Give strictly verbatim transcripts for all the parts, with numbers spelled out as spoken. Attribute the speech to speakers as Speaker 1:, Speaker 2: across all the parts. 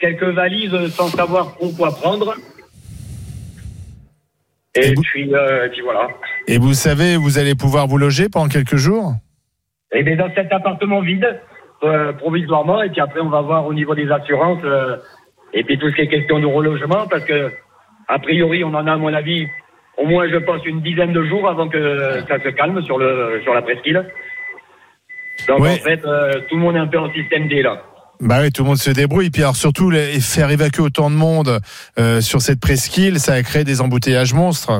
Speaker 1: quelques valises sans savoir trop quoi prendre. Et, et vous... puis, euh, puis voilà.
Speaker 2: Et vous savez, vous allez pouvoir vous loger pendant quelques jours ?
Speaker 1: Eh bien, dans cet appartement vide, euh, provisoirement, et puis après, on va voir au niveau des assurances, euh, et puis tout ce qui est question de relogement, parce que, a priori, on en a, à mon avis, au moins, je pense, une dizaine de jours avant que ça se calme sur le sur la presqu'île. Donc, oui. en fait, euh, tout le monde est un peu en système D, là.
Speaker 2: Bah oui, tout le monde se débrouille. Puis alors, surtout, les, faire évacuer autant de monde euh, sur cette presqu'île, ça a créé des embouteillages monstres.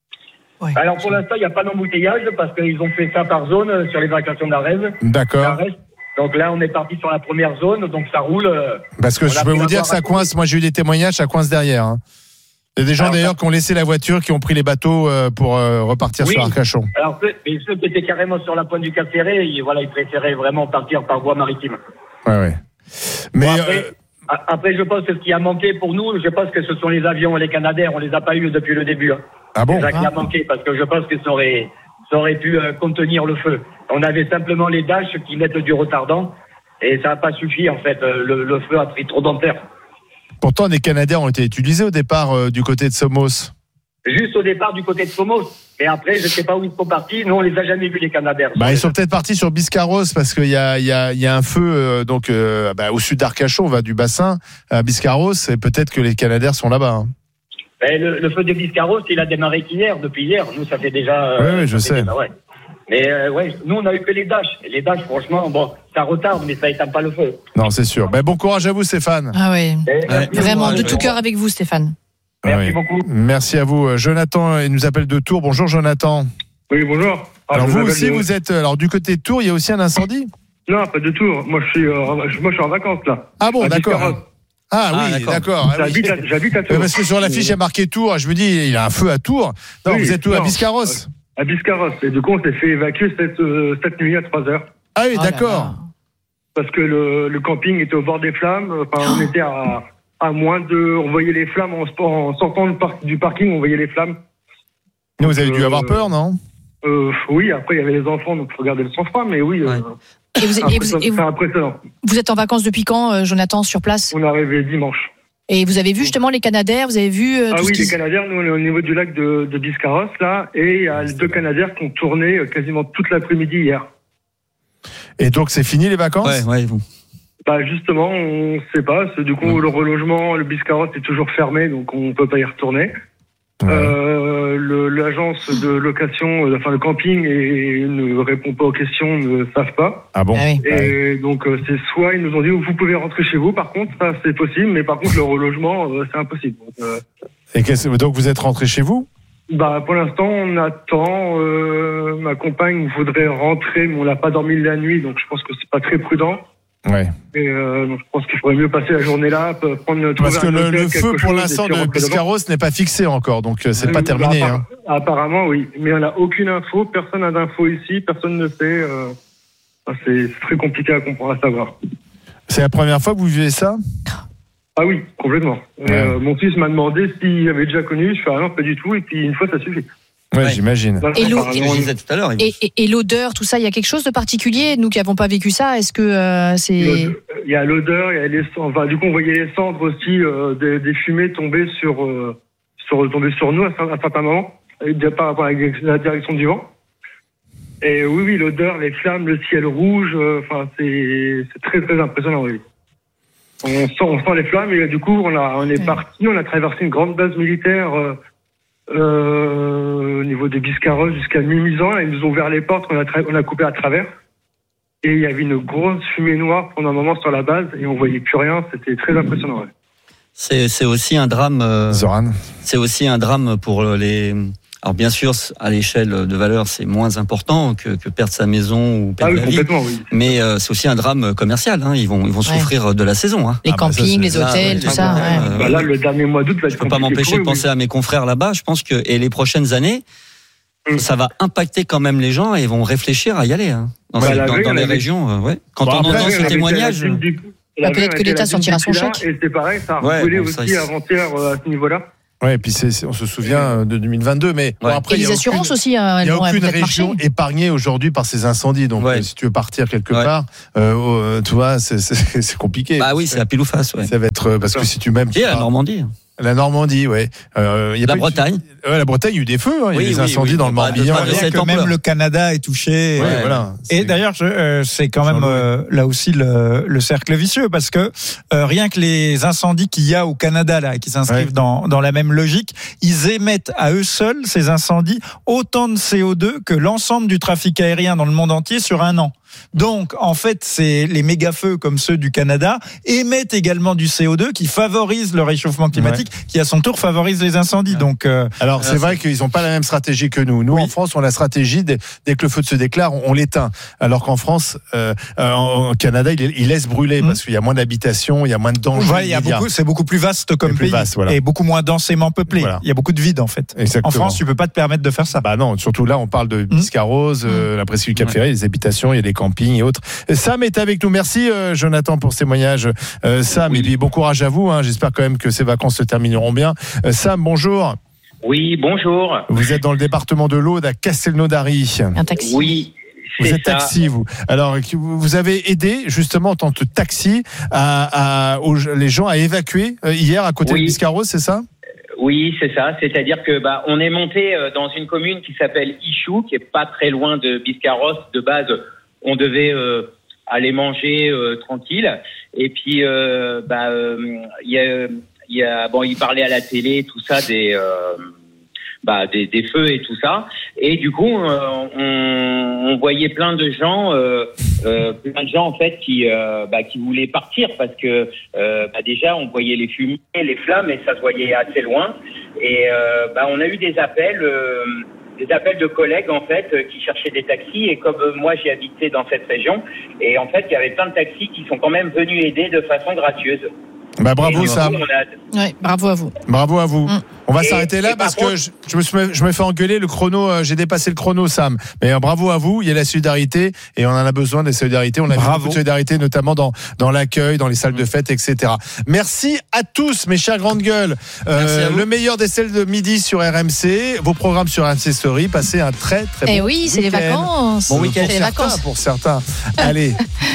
Speaker 1: Oui. Alors, pour l'instant, il n'y a pas d'embouteillage parce qu'ils ont fait ça par zone sur l'évacuation de la Rèze.
Speaker 2: D'accord.
Speaker 1: Donc là, on est parti sur la première zone, donc ça roule.
Speaker 2: Parce que je peux vous dire que ça coince. Moi, j'ai eu des témoignages, ça coince derrière. Hein. Il y a des gens alors, d'ailleurs ça... qui ont laissé la voiture, qui ont pris les bateaux pour euh, repartir oui. sur Arcachon.
Speaker 1: Alors, ceux, mais ceux qui étaient carrément sur la pointe du Cap Ferré, ils, voilà, ils préféraient vraiment partir par voie maritime.
Speaker 2: Ouais, ouais. Mais
Speaker 1: bon, après,
Speaker 2: euh...
Speaker 1: après, je pense que ce qui a manqué pour nous, je pense que ce sont les avions et les Canadair. On les a pas eu depuis le début. Hein.
Speaker 2: Ah bon ?
Speaker 1: C'est ça qui a manqué parce que je pense que ça aurait, ça aurait pu euh, contenir le feu. On avait simplement les Dash qui mettent du retardant et ça n'a pas suffi en fait. Euh, le, le feu a pris trop d'ampères.
Speaker 2: Pourtant, des Canadair ont été utilisés au départ euh, du côté de Somos.
Speaker 1: Juste au départ du côté de Somos. Et après, je ne sais pas où ils sont partis. Nous, on les a jamais vus, les Canadair.
Speaker 2: Bah, ils sont peut-être partis sur Biscarrosse parce qu'il y a, il y a, il y a un feu euh, donc, euh, bah, au sud d'Arcachon, on va du bassin à Biscarrosse. Et peut-être que les Canadair sont là-bas. Hein.
Speaker 1: Ben, le, le feu de Biscarrosse, il a démarré qu'hier, depuis hier. Nous, ça fait déjà...
Speaker 2: Oui, euh, oui, je sais.
Speaker 1: Déjà, ouais. Mais euh, ouais, nous, on a eu que les Dash. Et les Dash, franchement, bon, ça retarde, mais ça éteint pas le feu.
Speaker 2: Non, c'est sûr. Ben, bon courage à vous, Stéphane.
Speaker 3: Ah oui,
Speaker 1: ouais.
Speaker 3: Vraiment, de tout cœur avec vous, Stéphane.
Speaker 1: Merci
Speaker 2: oui.
Speaker 1: beaucoup.
Speaker 2: Merci à vous. Jonathan, il nous appelle de Tours. Bonjour, Jonathan.
Speaker 4: Oui, bonjour.
Speaker 2: Ah, alors, vous aussi, de... vous êtes... Alors, du côté de Tours, il y a aussi un incendie ?
Speaker 4: Non, pas de Tours. Moi, je suis, euh, moi, je suis en vacances, là.
Speaker 2: Ah bon, d'accord. Ah, ah oui, d'accord. d'accord.
Speaker 4: J'habite, à, j'habite à Tours.
Speaker 2: Parce que sur l'affiche, il y a marqué Tours. Je me dis, il y a un feu à Tours. Non, oui, vous êtes où ? À Biscarrosse ?
Speaker 4: À Biscarrosse. Et du coup, on s'est fait évacuer cette, euh, cette nuit à trois heures.
Speaker 2: Ah oui,
Speaker 3: oh
Speaker 2: d'accord.
Speaker 3: Là là.
Speaker 4: Parce que le, le camping était au bord des flammes. Enfin, oh. on était à, à moins de... On voyait les flammes en, en sortant du, par, du parking, on voyait les flammes.
Speaker 2: Mais vous avez euh, dû avoir peur, non ?
Speaker 4: euh, Oui, après, il y avait les enfants, donc il faut garder le sang-froid, mais oui... Ouais. Euh,
Speaker 3: et vous, et vous, et vous,
Speaker 4: c'est impressionnant.
Speaker 3: Vous êtes en vacances depuis quand, euh, Jonathan, sur place ?
Speaker 4: On est arrivé dimanche.
Speaker 3: Et vous avez vu justement les Canadair, vous avez vu euh,
Speaker 4: Ah
Speaker 3: tout
Speaker 4: oui,
Speaker 3: ce
Speaker 4: les
Speaker 3: qui...
Speaker 4: Canadair, nous on est au niveau du lac de, de Biscarrosse là, et il y a deux Canadair qui ont tourné quasiment toute l'après-midi hier.
Speaker 2: Et donc c'est fini les vacances ?
Speaker 5: Ouais, ouais. Bon.
Speaker 4: Bah justement, on ne sait pas. Du coup, ouais. le relogement, le Biscarrosse est toujours fermé, donc on peut pas y retourner. Ouais. Euh, le, l'agence de location, euh, enfin le camping, et, ne répond pas aux questions, ne savent pas.
Speaker 2: Ah bon ?
Speaker 3: Ah oui.
Speaker 4: Et donc euh, c'est soit ils nous ont dit vous pouvez rentrer chez vous, par contre ça c'est possible, mais par contre le relogement euh, c'est impossible. Donc, euh,
Speaker 2: et qu'est-ce, donc vous êtes rentré chez vous ?
Speaker 4: Bah pour l'instant on attend. Euh, ma compagne voudrait rentrer, mais on n'a pas dormi la nuit, donc je pense que c'est pas très prudent.
Speaker 2: Ouais.
Speaker 4: Et euh, donc je pense qu'il faudrait mieux passer la journée là, prendre.
Speaker 2: Parce que le, le feu pour l'instant de Biscarrosse n'est pas fixé encore, donc c'est euh, pas terminé.
Speaker 4: Bah,
Speaker 2: hein.
Speaker 4: Apparemment oui, mais on n'a aucune info, personne n'a d'info ici, personne ne sait. Euh, c'est, c'est très compliqué à comprendre, à savoir.
Speaker 2: C'est la première fois que vous vivez ça ?
Speaker 4: Ah oui, complètement. Ouais. Euh, mon fils m'a demandé s'il avait déjà connu, je fais ah non pas du tout, et puis une fois ça suffit.
Speaker 2: Ouais, ouais, j'imagine.
Speaker 3: Et, l'eau,
Speaker 5: et, on... tout à l'heure,
Speaker 3: et, et, et l'odeur, tout ça, il y a quelque chose de particulier, nous qui n'avons pas vécu ça, est-ce que euh, c'est...
Speaker 4: Il y a l'odeur, il y a les cendres, enfin, du coup on voyait les cendres aussi, euh, des, des fumées tomber sur, euh, sur, tomber sur nous à, à certains moments, par rapport à la direction du vent. Et oui, oui, l'odeur, les flammes, le ciel rouge, enfin euh, c'est, c'est très très impressionnant, oui. On sent, on sent les flammes et du coup on, a, on est ouais. parti, on a traversé une grande base militaire euh, Euh, au niveau de Biscarrosse jusqu'à Mimizan. Ils nous ont ouvert les portes, on a, tra- on a coupé à travers. Et il y avait une grosse fumée noire pendant un moment sur la base et on voyait plus rien. C'était très impressionnant. Ouais.
Speaker 5: C'est, c'est aussi un drame. Euh,
Speaker 2: Zoran.
Speaker 5: C'est aussi un drame pour les. Alors bien sûr, à l'échelle de valeur, c'est moins important que, que perdre sa maison ou perdre
Speaker 4: ah oui,
Speaker 5: la vie.
Speaker 4: Complètement, oui.
Speaker 5: Mais euh, c'est aussi un drame commercial. Hein. Ils vont, ils vont ouais. souffrir de la saison. Hein.
Speaker 3: Les ah campings, bah ça, les hôtels, là, tout ça. Ouais.
Speaker 4: Euh, bah là, le dernier mois d'août va être.
Speaker 5: Je peux pas m'empêcher de penser oui. à mes confrères là-bas. Je pense que et les prochaines années, mm. ça va impacter quand même les gens et ils vont réfléchir à y aller. Hein. Dans, bah, ces, dans, veille, dans les régions, euh, ouais. Quand
Speaker 2: bon,
Speaker 5: on
Speaker 2: après,
Speaker 5: entend ce témoignage.
Speaker 3: Bah, peut-être que l'État sortira son chèque.
Speaker 4: Et c'est pareil, ça a reculé ouais, bon, aussi avant-hier à ce niveau-là.
Speaker 2: Ouais, et puis c'est, c'est, on se souvient de deux mille vingt-deux, mais bon,
Speaker 5: ouais.
Speaker 2: après
Speaker 3: et les assurances
Speaker 2: aucune,
Speaker 3: aussi, hein,
Speaker 2: il n'y a
Speaker 3: bon,
Speaker 2: aucune région
Speaker 3: marché.
Speaker 2: épargnée aujourd'hui par ces incendies. Donc,
Speaker 5: ouais.
Speaker 2: euh, si tu veux partir quelque
Speaker 5: ouais.
Speaker 2: part, euh, tu vois, c'est, c'est, c'est compliqué.
Speaker 5: Bah oui, c'est à pile ou face. Ouais.
Speaker 2: Ça va être parce que si tu même.
Speaker 5: Et la Normandie.
Speaker 2: La Normandie, ouais. Euh, y a
Speaker 5: la
Speaker 2: pas
Speaker 5: Bretagne.
Speaker 2: Eu, ouais, la Bretagne, il y a eu des feux, hein, il
Speaker 5: oui,
Speaker 2: y a eu des
Speaker 5: oui,
Speaker 2: incendies
Speaker 5: oui,
Speaker 2: dans le Morbihan.
Speaker 5: Pas de, pas de
Speaker 6: que même le Canada est touché.
Speaker 2: Ouais,
Speaker 6: euh,
Speaker 2: voilà.
Speaker 6: Et
Speaker 2: C'est...
Speaker 6: d'ailleurs, je, euh, c'est quand même euh, là aussi le, le cercle vicieux parce que euh, rien que les incendies qu'il y a au Canada là, qui s'inscrivent ouais. dans, dans la même logique, ils émettent à eux seuls ces incendies autant de C O deux que l'ensemble du trafic aérien dans le monde entier sur un an. Donc, en fait, c'est les méga-feux comme ceux du Canada émettent également du C O deux qui favorise le réchauffement climatique, ouais. qui à son tour favorise les incendies. Ouais. Donc, euh,
Speaker 2: alors c'est vrai qu'ils n'ont pas la même stratégie que nous. Nous, oui. en France, on a la stratégie dès, dès que le feu se déclare, on, on l'éteint. Alors qu'en France, euh, en, en Canada, il, il laisse brûler mmh. parce qu'il y a moins d'habitations, il y a moins de dangers.
Speaker 6: Ouais, il y a beaucoup, c'est beaucoup plus vaste comme pays vaste, voilà. et beaucoup moins densément peuplé. Voilà. Il y a beaucoup de vide en fait.
Speaker 2: Exactement.
Speaker 6: En France, tu peux pas te permettre de faire ça.
Speaker 2: Bah non, surtout là, on parle de Biscarrosse, mmh. euh, la presqu'île Cap Ferret, ouais. les habitations, il y a des campings et autres. Sam est avec nous. Merci euh, Jonathan pour ce témoignage. Euh, Sam, oui. et puis bon courage à vous. Hein. J'espère quand même que ces vacances se termineront bien. Euh, Sam, bonjour.
Speaker 7: Oui, bonjour.
Speaker 2: Vous êtes dans le département de l'Aude à Castelnaudary.
Speaker 3: Un taxi.
Speaker 7: Oui.
Speaker 2: Vous êtes ça. taxi, vous. Alors, vous avez aidé justement en tant que taxi à, à, aux, les gens à évacuer euh, hier à côté oui. de Biscarrosse, c'est ça ?
Speaker 7: Oui, c'est ça. C'est-à-dire que bah on est monté dans une commune qui s'appelle Ichou, qui est pas très loin de Biscarrosse. De base, on devait euh, aller manger euh, tranquille. Et puis, euh, bah, il euh, y a, il y a, bon, il parlait à la télé, tout ça, des, euh, bah, des, des feux et tout ça. Et du coup, euh, on, on voyait plein de gens, euh, euh, plein de gens en fait qui, euh, bah, qui voulaient partir parce que euh, bah, déjà, on voyait les fumées, les flammes, et ça se voyait assez loin. Et euh, bah, on a eu des appels. Euh, des appels de collègues en fait euh, qui cherchaient des taxis, et comme euh, moi j'ai habité dans cette région, et en fait il y avait plein de taxis qui sont quand même venus aider de façon gracieuse.
Speaker 2: Bah bravo Sam.
Speaker 3: A... Ouais, bravo à vous.
Speaker 2: Bravo à vous. Mmh. On va et, s'arrêter là parce
Speaker 7: contre...
Speaker 2: que je, je, me suis, je me fais engueuler le chrono. Euh, j'ai dépassé le chrono, Sam. Mais euh, bravo à vous. Il y a la solidarité et on en a besoin des solidarités. On a beaucoup de solidarité, notamment dans dans l'accueil, dans les salles de fête, et cetera. Merci à tous, mes chers grandes gueules. Euh, le meilleur des celles de midi sur R M C. Vos programmes sur R M C Story. Passez un très très bon.
Speaker 3: Et oui, c'est les vacances.
Speaker 2: Bon week-end.
Speaker 3: C'est les vacances
Speaker 2: pour certains. Allez.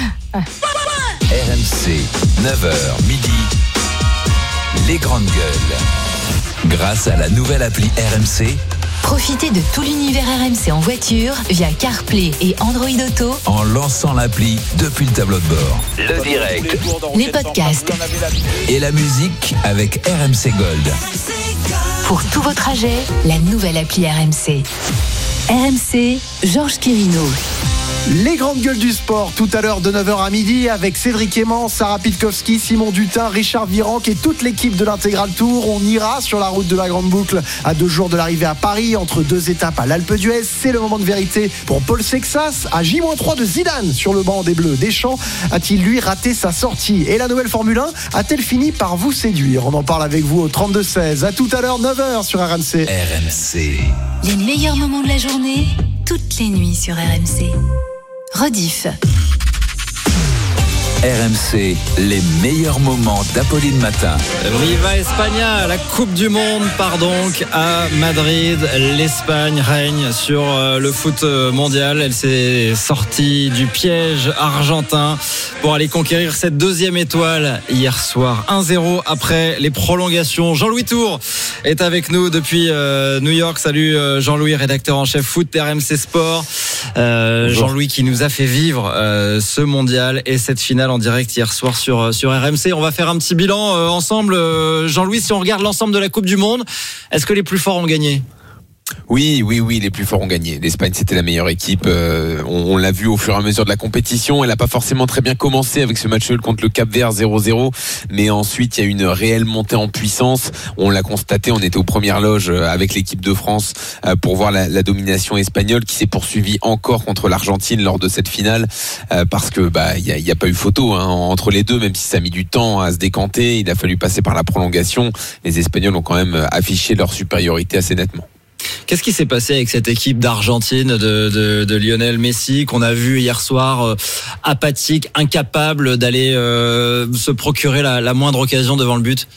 Speaker 8: R M C, neuf heures midi. Les grandes gueules. Grâce à la nouvelle appli R M C,
Speaker 9: profitez de tout l'univers R M C en voiture via CarPlay et Android Auto
Speaker 8: en lançant l'appli depuis le tableau de bord. Le direct,
Speaker 9: les podcasts
Speaker 8: et la musique avec R M C Gold.
Speaker 9: Pour tous vos trajets, la nouvelle appli R M C. R M C, Georges Quirino.
Speaker 10: Les grandes gueules du sport, tout à l'heure de neuf heures à midi avec Cédric Aimant, Sarah Pitkowski, Simon Dutin, Richard Virenque et toute l'équipe de l'Intégral Tour. On ira sur la route de la Grande Boucle à deux jours de l'arrivée à Paris, entre deux étapes à l'Alpe d'Huez. C'est le moment de vérité pour Paul Sexas. À J trois de Zidane sur le banc des Bleus. Deschamps a-t-il lui raté sa sortie? Et la nouvelle Formule un a-t-elle fini par vous séduire? On en parle avec vous au trente-deux seize. À tout à l'heure, neuf heures sur R M C.
Speaker 8: R M C.
Speaker 9: Les meilleurs moments de la journée, toutes les nuits sur R M C. Rediff.
Speaker 8: R M C, les meilleurs moments d'Apolline Matin.
Speaker 5: Viva España, la Coupe du Monde part donc à Madrid. L'Espagne règne sur le foot mondial. Elle s'est sortie du piège argentin pour aller conquérir cette deuxième étoile hier soir. un zéro après les prolongations. Jean-Louis Tour est avec nous depuis euh, New York. Salut euh, Jean-Louis, rédacteur en chef foot R M C Sport. Euh, Jean-Louis qui nous a fait vivre euh, ce mondial et cette finale en direct hier soir sur, sur R M C. On va faire un petit bilan euh, ensemble. Euh, Jean-Louis, si on regarde l'ensemble de la Coupe du Monde, est-ce que les plus forts ont gagné ?
Speaker 11: Oui, oui, oui, les plus forts ont gagné. L'Espagne, c'était la meilleure équipe. Euh, on, on l'a vu au fur et à mesure de la compétition. Elle n'a pas forcément très bien commencé avec ce match nul contre le Cap-Vert zéro zéro. Mais ensuite, il y a eu une réelle montée en puissance. On l'a constaté, on était aux premières loges avec l'équipe de France pour voir la, la domination espagnole qui s'est poursuivie encore contre l'Argentine lors de cette finale. Euh, parce que bah il y a, y a pas eu photo hein, entre les deux, même si ça a mis du temps à se décanter. Il a fallu passer par la prolongation. Les Espagnols ont quand même affiché leur supériorité assez nettement.
Speaker 5: Qu'est-ce qui s'est passé avec cette équipe d'Argentine de, de, de Lionel Messi qu'on a vu hier soir euh, apathique, incapable d'aller euh, se procurer la, la moindre occasion devant le but?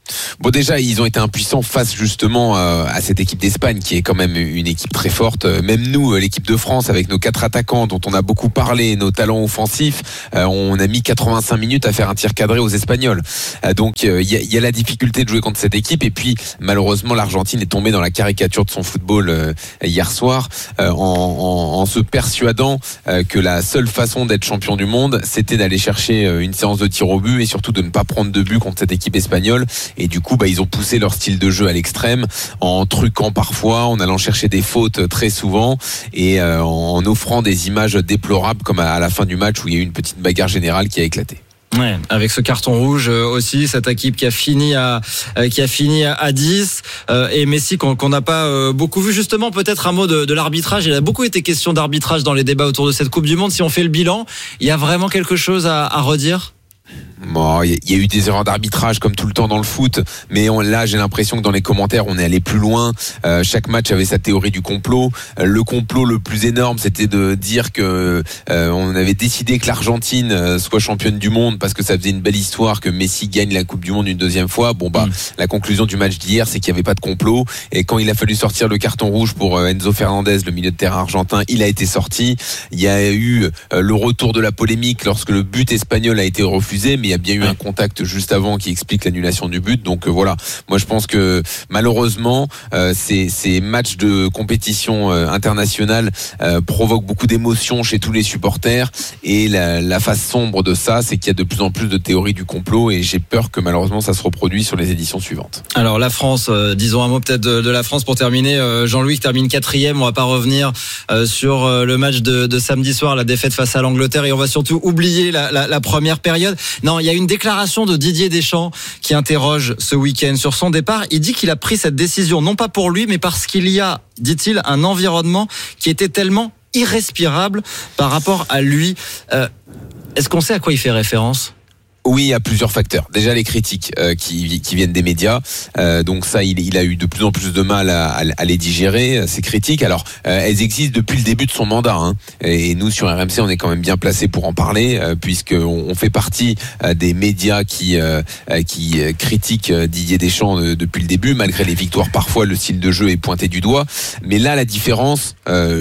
Speaker 11: Bon, déjà, ils ont été impuissants face justement euh, à cette équipe d'Espagne qui est quand même une équipe très forte. Même nous, l'équipe de France, avec nos quatre attaquants dont on a beaucoup parlé, nos talents offensifs, euh, on a mis quatre-vingt-cinq minutes à faire un tir cadré aux Espagnols. Euh, donc, il euh, y, y a la difficulté de jouer contre cette équipe. Et puis, malheureusement, l'Argentine est tombée dans la caricature de son football euh, hier soir euh, en, en, en se persuadant euh, que la seule façon d'être champion du monde, c'était d'aller chercher euh, une séance de tir au but et surtout de ne pas prendre de but contre cette équipe espagnole. Et du coup, bah, ils ont poussé leur style de jeu à l'extrême, en truquant parfois, en allant chercher des fautes très souvent et euh, en offrant des images déplorables comme à la fin du match où il y a eu une petite bagarre générale qui a éclaté.
Speaker 5: Ouais, avec ce carton rouge aussi, cette équipe qui a fini à qui a fini à dix euh, et Messi qu'on qu'on n'a pas euh, beaucoup vu. Justement, peut-être un mot de, de l'arbitrage. Il a beaucoup été question d'arbitrage dans les débats autour de cette Coupe du Monde. Si on fait le bilan, il y a vraiment quelque chose à, à redire?
Speaker 11: Bon, il y a eu des erreurs d'arbitrage comme tout le temps dans le foot, mais on, là j'ai l'impression que dans les commentaires on est allé plus loin. Euh, chaque match avait sa théorie du complot. Euh, le complot le plus énorme, c'était de dire que euh, on avait décidé que l'Argentine euh, soit championne du monde parce que ça faisait une belle histoire que Messi gagne la Coupe du Monde une deuxième fois. Bon bah mmh. La conclusion du match d'hier, c'est qu'il n'y avait pas de complot. Et quand il a fallu sortir le carton rouge pour euh, Enzo Fernandez, le milieu de terrain argentin, il a été sorti. Il y a eu euh, le retour de la polémique lorsque le but espagnol a été refusé, mais il y a bien eu un contact juste avant qui explique l'annulation du but. Donc euh, voilà, moi je pense que malheureusement euh, ces, ces matchs de compétition euh, internationale euh, provoquent beaucoup d'émotions chez tous les supporters et la, la face sombre de ça, c'est qu'il y a de plus en plus de théories du complot et j'ai peur que malheureusement ça se reproduise sur les éditions suivantes.
Speaker 5: Alors la France, euh, disons un mot peut-être de, de la France pour terminer. euh, Jean-Louis qui termine quatrième, on va pas revenir euh, sur euh, le match de, de samedi soir, la défaite face à l'Angleterre et on va surtout oublier la, la, la première période. Non, il y a une déclaration de Didier Deschamps qui interroge ce week-end sur son départ. Il dit qu'il a pris cette décision non pas pour lui, mais parce qu'il y a, dit-il, un environnement qui était tellement irrespirable par rapport à lui. Euh, est-ce qu'on sait à quoi il fait référence ?
Speaker 11: Oui, il y a plusieurs facteurs. Déjà les critiques euh, qui, qui viennent des médias. Euh, donc ça, il, il a eu de plus en plus de mal à, à les digérer, ces critiques. Alors, euh, elles existent depuis le début de son mandat. Hein. Et nous, sur R M C, on est quand même bien placés pour en parler, euh, puisqu'on on fait partie euh, des médias qui, euh, qui euh, critiquent Didier Deschamps de, depuis le début. Malgré les victoires, parfois, le style de jeu est pointé du doigt. Mais là, la différence,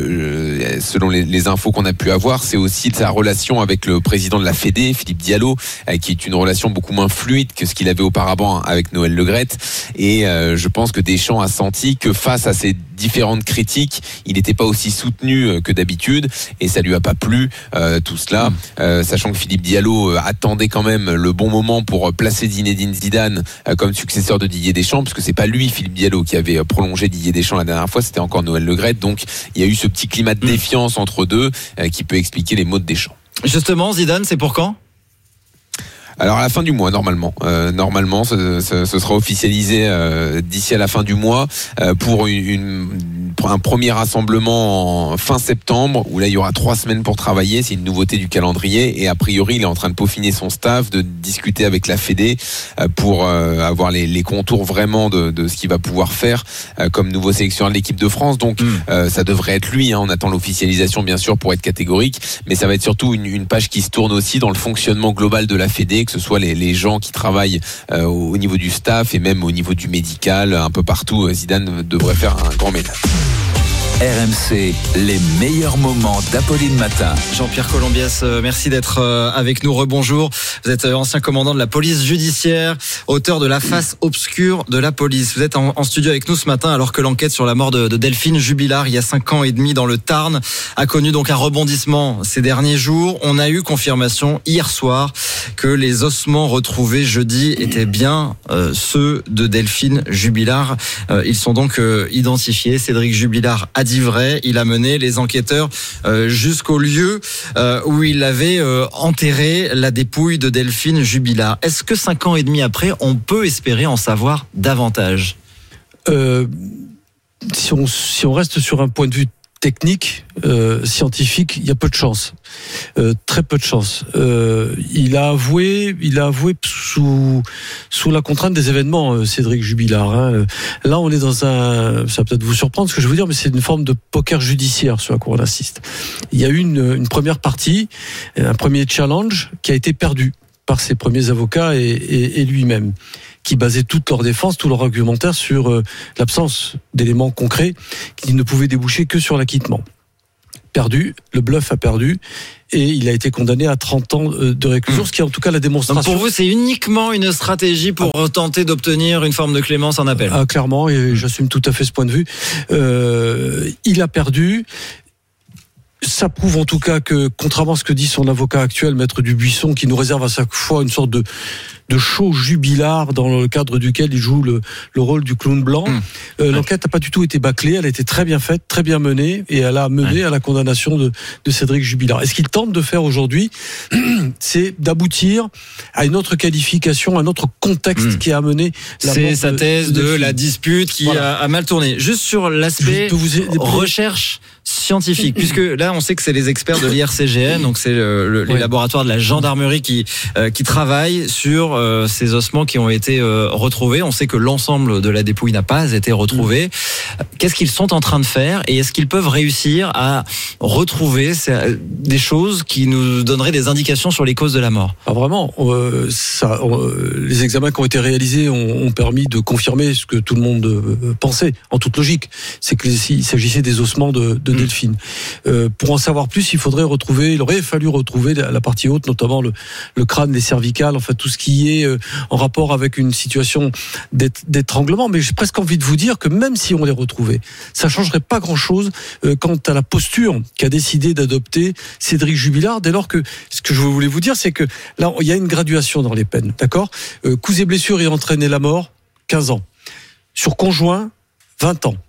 Speaker 11: euh, selon les, les infos qu'on a pu avoir, c'est aussi sa relation avec le président de la Fédé, Philippe Diallo, euh, qui est une relation beaucoup moins fluide que ce qu'il avait auparavant avec Noël Le Graët. Et euh, je pense que Deschamps a senti que face à ces différentes critiques, il n'était pas aussi soutenu que d'habitude et ça lui a pas plu euh, tout cela, euh, sachant que Philippe Diallo euh, attendait quand même le bon moment pour placer Zinedine Zidane euh, comme successeur de Didier Deschamps, parce que c'est pas lui, Philippe Diallo, qui avait prolongé Didier Deschamps la dernière fois, c'était encore Noël Le Graët. Donc il y a eu ce petit climat de défiance entre deux euh, qui peut expliquer les mots de Deschamps.
Speaker 5: Justement, Zidane, c'est pour quand ?
Speaker 11: Alors à la fin du mois normalement, euh, normalement ce, ce, ce sera officialisé euh, d'ici à la fin du mois euh, pour une, une, un premier rassemblement en fin septembre où là il y aura trois semaines pour travailler. C'est une nouveauté du calendrier et a priori il est en train de peaufiner son staff, de discuter avec la Fédé euh, pour euh, avoir les, les contours vraiment de, de ce qu'il va pouvoir faire euh, comme nouveau sélectionneur de l'équipe de France. Donc mmh. euh, ça devrait être lui. Hein. On attend l'officialisation bien sûr pour être catégorique, mais ça va être surtout une, une page qui se tourne aussi dans le fonctionnement global de la Fédé, que ce soit les, les gens qui travaillent euh, au niveau du staff et même au niveau du médical, un peu partout. Zidane devrait faire un grand ménage.
Speaker 8: R M C, les meilleurs moments d'Apolline Matin.
Speaker 5: Jean-Pierre Colombiès, merci d'être avec nous. Rebonjour. Vous êtes ancien commandant de la police judiciaire, auteur de La face obscure de la police. Vous êtes en, en studio avec nous ce matin alors que l'enquête sur la mort de, de Delphine Jubilard il y a cinq ans et demi dans le Tarn a connu donc un rebondissement ces derniers jours. On a eu confirmation hier soir que les ossements retrouvés jeudi étaient bien euh, ceux de Delphine Jubilard. Euh, ils sont donc euh, identifiés. Cédric Jubilard a dit vrai. Il a mené les enquêteurs euh, jusqu'au lieu euh, où il avait euh, enterré la dépouille de Delphine Jubilard. Est-ce que cinq ans et demi après, on peut espérer en savoir davantage ?
Speaker 12: euh, si, on, si on reste sur un point de vue technique, euh, scientifique, il y a peu de chance, euh, très peu de chance. Euh, il a avoué, il a avoué sous sous la contrainte des événements, euh, Cédric Jubilard. Hein. Là, on est dans un, ça va peut-être vous surprendre ce que je veux dire, mais c'est une forme de poker judiciaire sur quoi on assiste. Il y a eu une, une première partie, un premier challenge qui a été perdu par ses premiers avocats et, et, et lui-même. qui basaient toute leur défense, tout leur argumentaire sur euh, l'absence d'éléments concrets qui ne pouvaient déboucher que sur l'acquittement. Perdu, le bluff a perdu et il a été condamné à trente ans de réclusion, mmh. ce qui est en tout cas la démonstration.
Speaker 5: Donc pour vous, c'est uniquement une stratégie pour ah. tenter d'obtenir une forme de clémence en appel.
Speaker 12: Ah, clairement, et j'assume tout à fait ce point de vue. Euh, il a perdu. Ça prouve en tout cas que, contrairement à ce que dit son avocat actuel, Maître Dubuisson, qui nous réserve à chaque fois une sorte de de show jubilard dans le cadre duquel il joue le, le rôle du clown blanc. Mmh. Euh, l'enquête n'a pas du tout été bâclée, elle a été très bien faite, très bien menée, et elle a mené ouais. à la condamnation de, de Cédric Jubilard. Et ce qu'il tente de faire aujourd'hui, c'est d'aboutir à une autre qualification, à un autre contexte mmh. qui a amené la
Speaker 5: C'est sa thèse de, de, de la dispute qui voilà. a, a mal tourné. Juste sur l'aspect recherche scientifique, puisque là on sait que c'est les experts de l'I R C G N, donc c'est le, le, les ouais. laboratoires de la gendarmerie qui euh, qui travaillent sur euh, ces ossements qui ont été euh, retrouvés. On sait que l'ensemble de la dépouille n'a pas été retrouvé. Mmh. Qu'est-ce qu'ils sont en train de faire et est-ce qu'ils peuvent réussir à retrouver ces, des choses qui nous donneraient des indications sur les causes de la mort?
Speaker 12: Ah, vraiment, euh, ça, euh, les examens qui ont été réalisés ont, ont permis de confirmer ce que tout le monde euh, pensait, en toute logique, c'est qu'il s'agissait des ossements de, de Delphine. Euh, pour en savoir plus, il faudrait retrouver, il aurait fallu retrouver la, la partie haute, notamment le, le crâne, les cervicales, enfin tout ce qui est euh, en rapport avec une situation d'étranglement. Mais j'ai presque envie de vous dire que même si on les retrouvait, ça changerait pas grand-chose euh, quant à la posture qu'a décidé d'adopter Cédric Jubilard. Dès lors que ce que je voulais vous dire, c'est que là, il y a une graduation dans les peines, d'accord ? euh, Coups et blessures et entraîner la mort, quinze ans. Sur conjoint, vingt ans.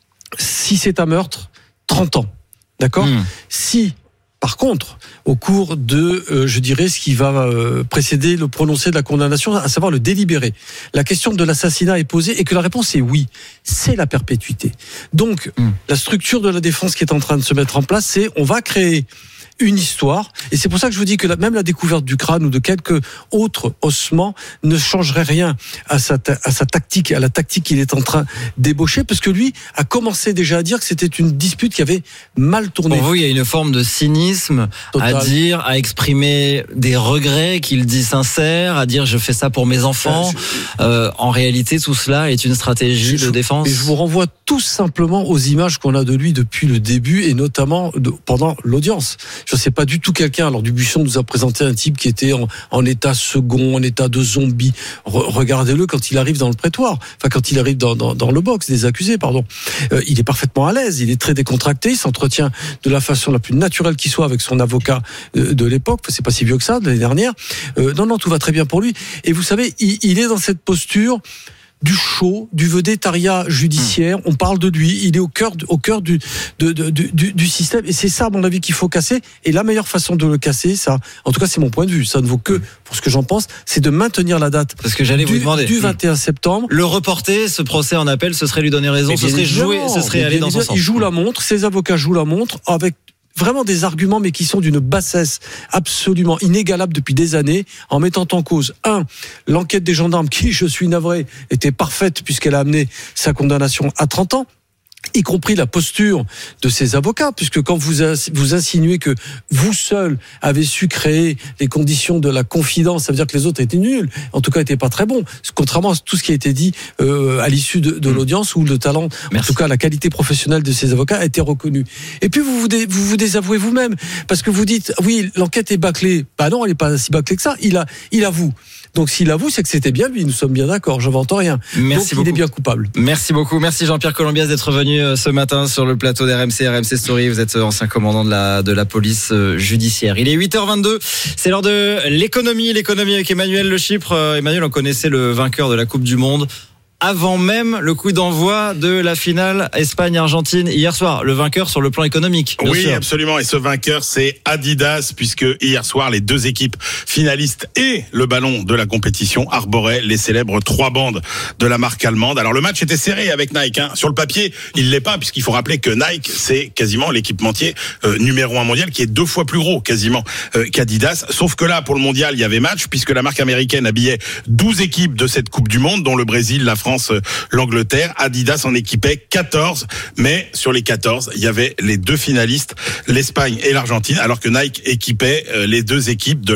Speaker 12: Si c'est un meurtre, trente ans, d'accord ? mmh. Si, par contre, au cours de, euh, je dirais, ce qui va euh, précéder le prononcé de la condamnation, à savoir le délibéré, la question de l'assassinat est posée et que la réponse est oui, c'est la perpétuité. Donc, mmh. la structure de la défense qui est en train de se mettre en place, c'est on va créer une histoire, et c'est pour ça que je vous dis que la, même la découverte du crâne ou de quelques autres ossements ne changerait rien à sa, à sa tactique, à la tactique qu'il est en train d'ébaucher, parce que lui a commencé déjà à dire que c'était une dispute qui avait mal tourné.
Speaker 5: Pour vous, il y a une forme de cynisme Total. à dire, à exprimer des regrets qu'il dit sincères, à dire je fais ça pour mes enfants. Je... Euh, en réalité, tout cela est une stratégie je, de défense.
Speaker 12: Et je vous renvoie tout simplement aux images qu'on a de lui depuis le début, et notamment de, pendant l'audience. Je ne sais pas du tout quelqu'un. Alors Dubuisson nous a présenté un type qui était en, en état second, en état de zombie. Re, regardez-le quand il arrive dans le prétoire, enfin quand il arrive dans, dans, dans le box des accusés, pardon. Euh, il est parfaitement à l'aise, il est très décontracté, il s'entretient de la façon la plus naturelle qui soit avec son avocat euh, de l'époque. Enfin, c'est pas si vieux que ça, de l'année dernière. Euh, non, non, tout va très bien pour lui. Et vous savez, il, il est dans cette posture du show, du vedettariat judiciaire. On parle de lui, il est au cœur, au cœur du, de, de, du, du système. Et c'est ça, à mon avis, qu'il faut casser. Et la meilleure façon de le casser, ça, en tout cas, c'est mon point de vue. Ça ne vaut que pour ce que j'en pense, c'est de maintenir la date.
Speaker 5: Parce que j'allais
Speaker 12: du,
Speaker 5: vous demander.
Speaker 12: Du vingt et un septembre.
Speaker 5: Le reporter, ce procès en appel, ce serait lui donner raison, ce serait jouer, ce serait aller dans son sens.
Speaker 12: Il joue la montre, ses avocats jouent la montre avec vraiment des arguments, mais qui sont d'une bassesse absolument inégalable depuis des années, en mettant en cause, un, l'enquête des gendarmes, qui, je suis navré, était parfaite puisqu'elle a amené sa condamnation à trente ans, y compris la posture de ses avocats, puisque quand vous vous insinuez que vous seul avez su créer les conditions de la confidence, ça veut dire que les autres étaient nuls, en tout cas étaient pas très bons, contrairement à tout ce qui a été dit euh, à l'issue de, de l'audience, où le talent, Merci. en tout cas la qualité professionnelle de ses avocats a été reconnue. Et puis vous vous, dé, vous, vous désavouez vous-même, parce que vous dites, oui, l'enquête est bâclée. Bah non, elle est pas si bâclée que ça, il, a, il avoue. Donc s'il avoue, c'est que c'était bien lui, nous sommes bien d'accord, je n'invente rien.
Speaker 5: Merci
Speaker 12: Donc
Speaker 5: beaucoup.
Speaker 12: Il est bien coupable.
Speaker 5: Merci beaucoup, merci Jean-Pierre Colombias d'être venu ce matin sur le plateau d'R M C, R M C Story. Vous êtes ancien commandant de la, de la police judiciaire. Il est huit heures vingt-deux, c'est l'heure de l'économie, l'économie avec Emmanuel Le Chypre. Emmanuel, on connaissait le vainqueur de la Coupe du Monde avant même le coup d'envoi de la finale Espagne-Argentine hier soir. Le vainqueur sur le plan économique.
Speaker 13: Oui,
Speaker 5: sûr.
Speaker 13: absolument. Et ce vainqueur, c'est Adidas, puisque hier soir, les deux équipes finalistes et le ballon de la compétition arboraient les célèbres trois bandes de la marque allemande. Alors, le match était serré avec Nike. Hein. Sur le papier, il l'est pas, puisqu'il faut rappeler que Nike, c'est quasiment l'équipementier euh, numéro un mondial, qui est deux fois plus gros, quasiment, euh, qu'Adidas. Sauf que là, pour le mondial, il y avait match, puisque la marque américaine habillait douze équipes de cette Coupe du Monde, dont le Brésil, la France, France, l'Angleterre. Adidas en équipait quatorze, mais sur les quatorze, il y avait les deux finalistes, l'Espagne et l'Argentine, alors que Nike équipait les deux équipes de la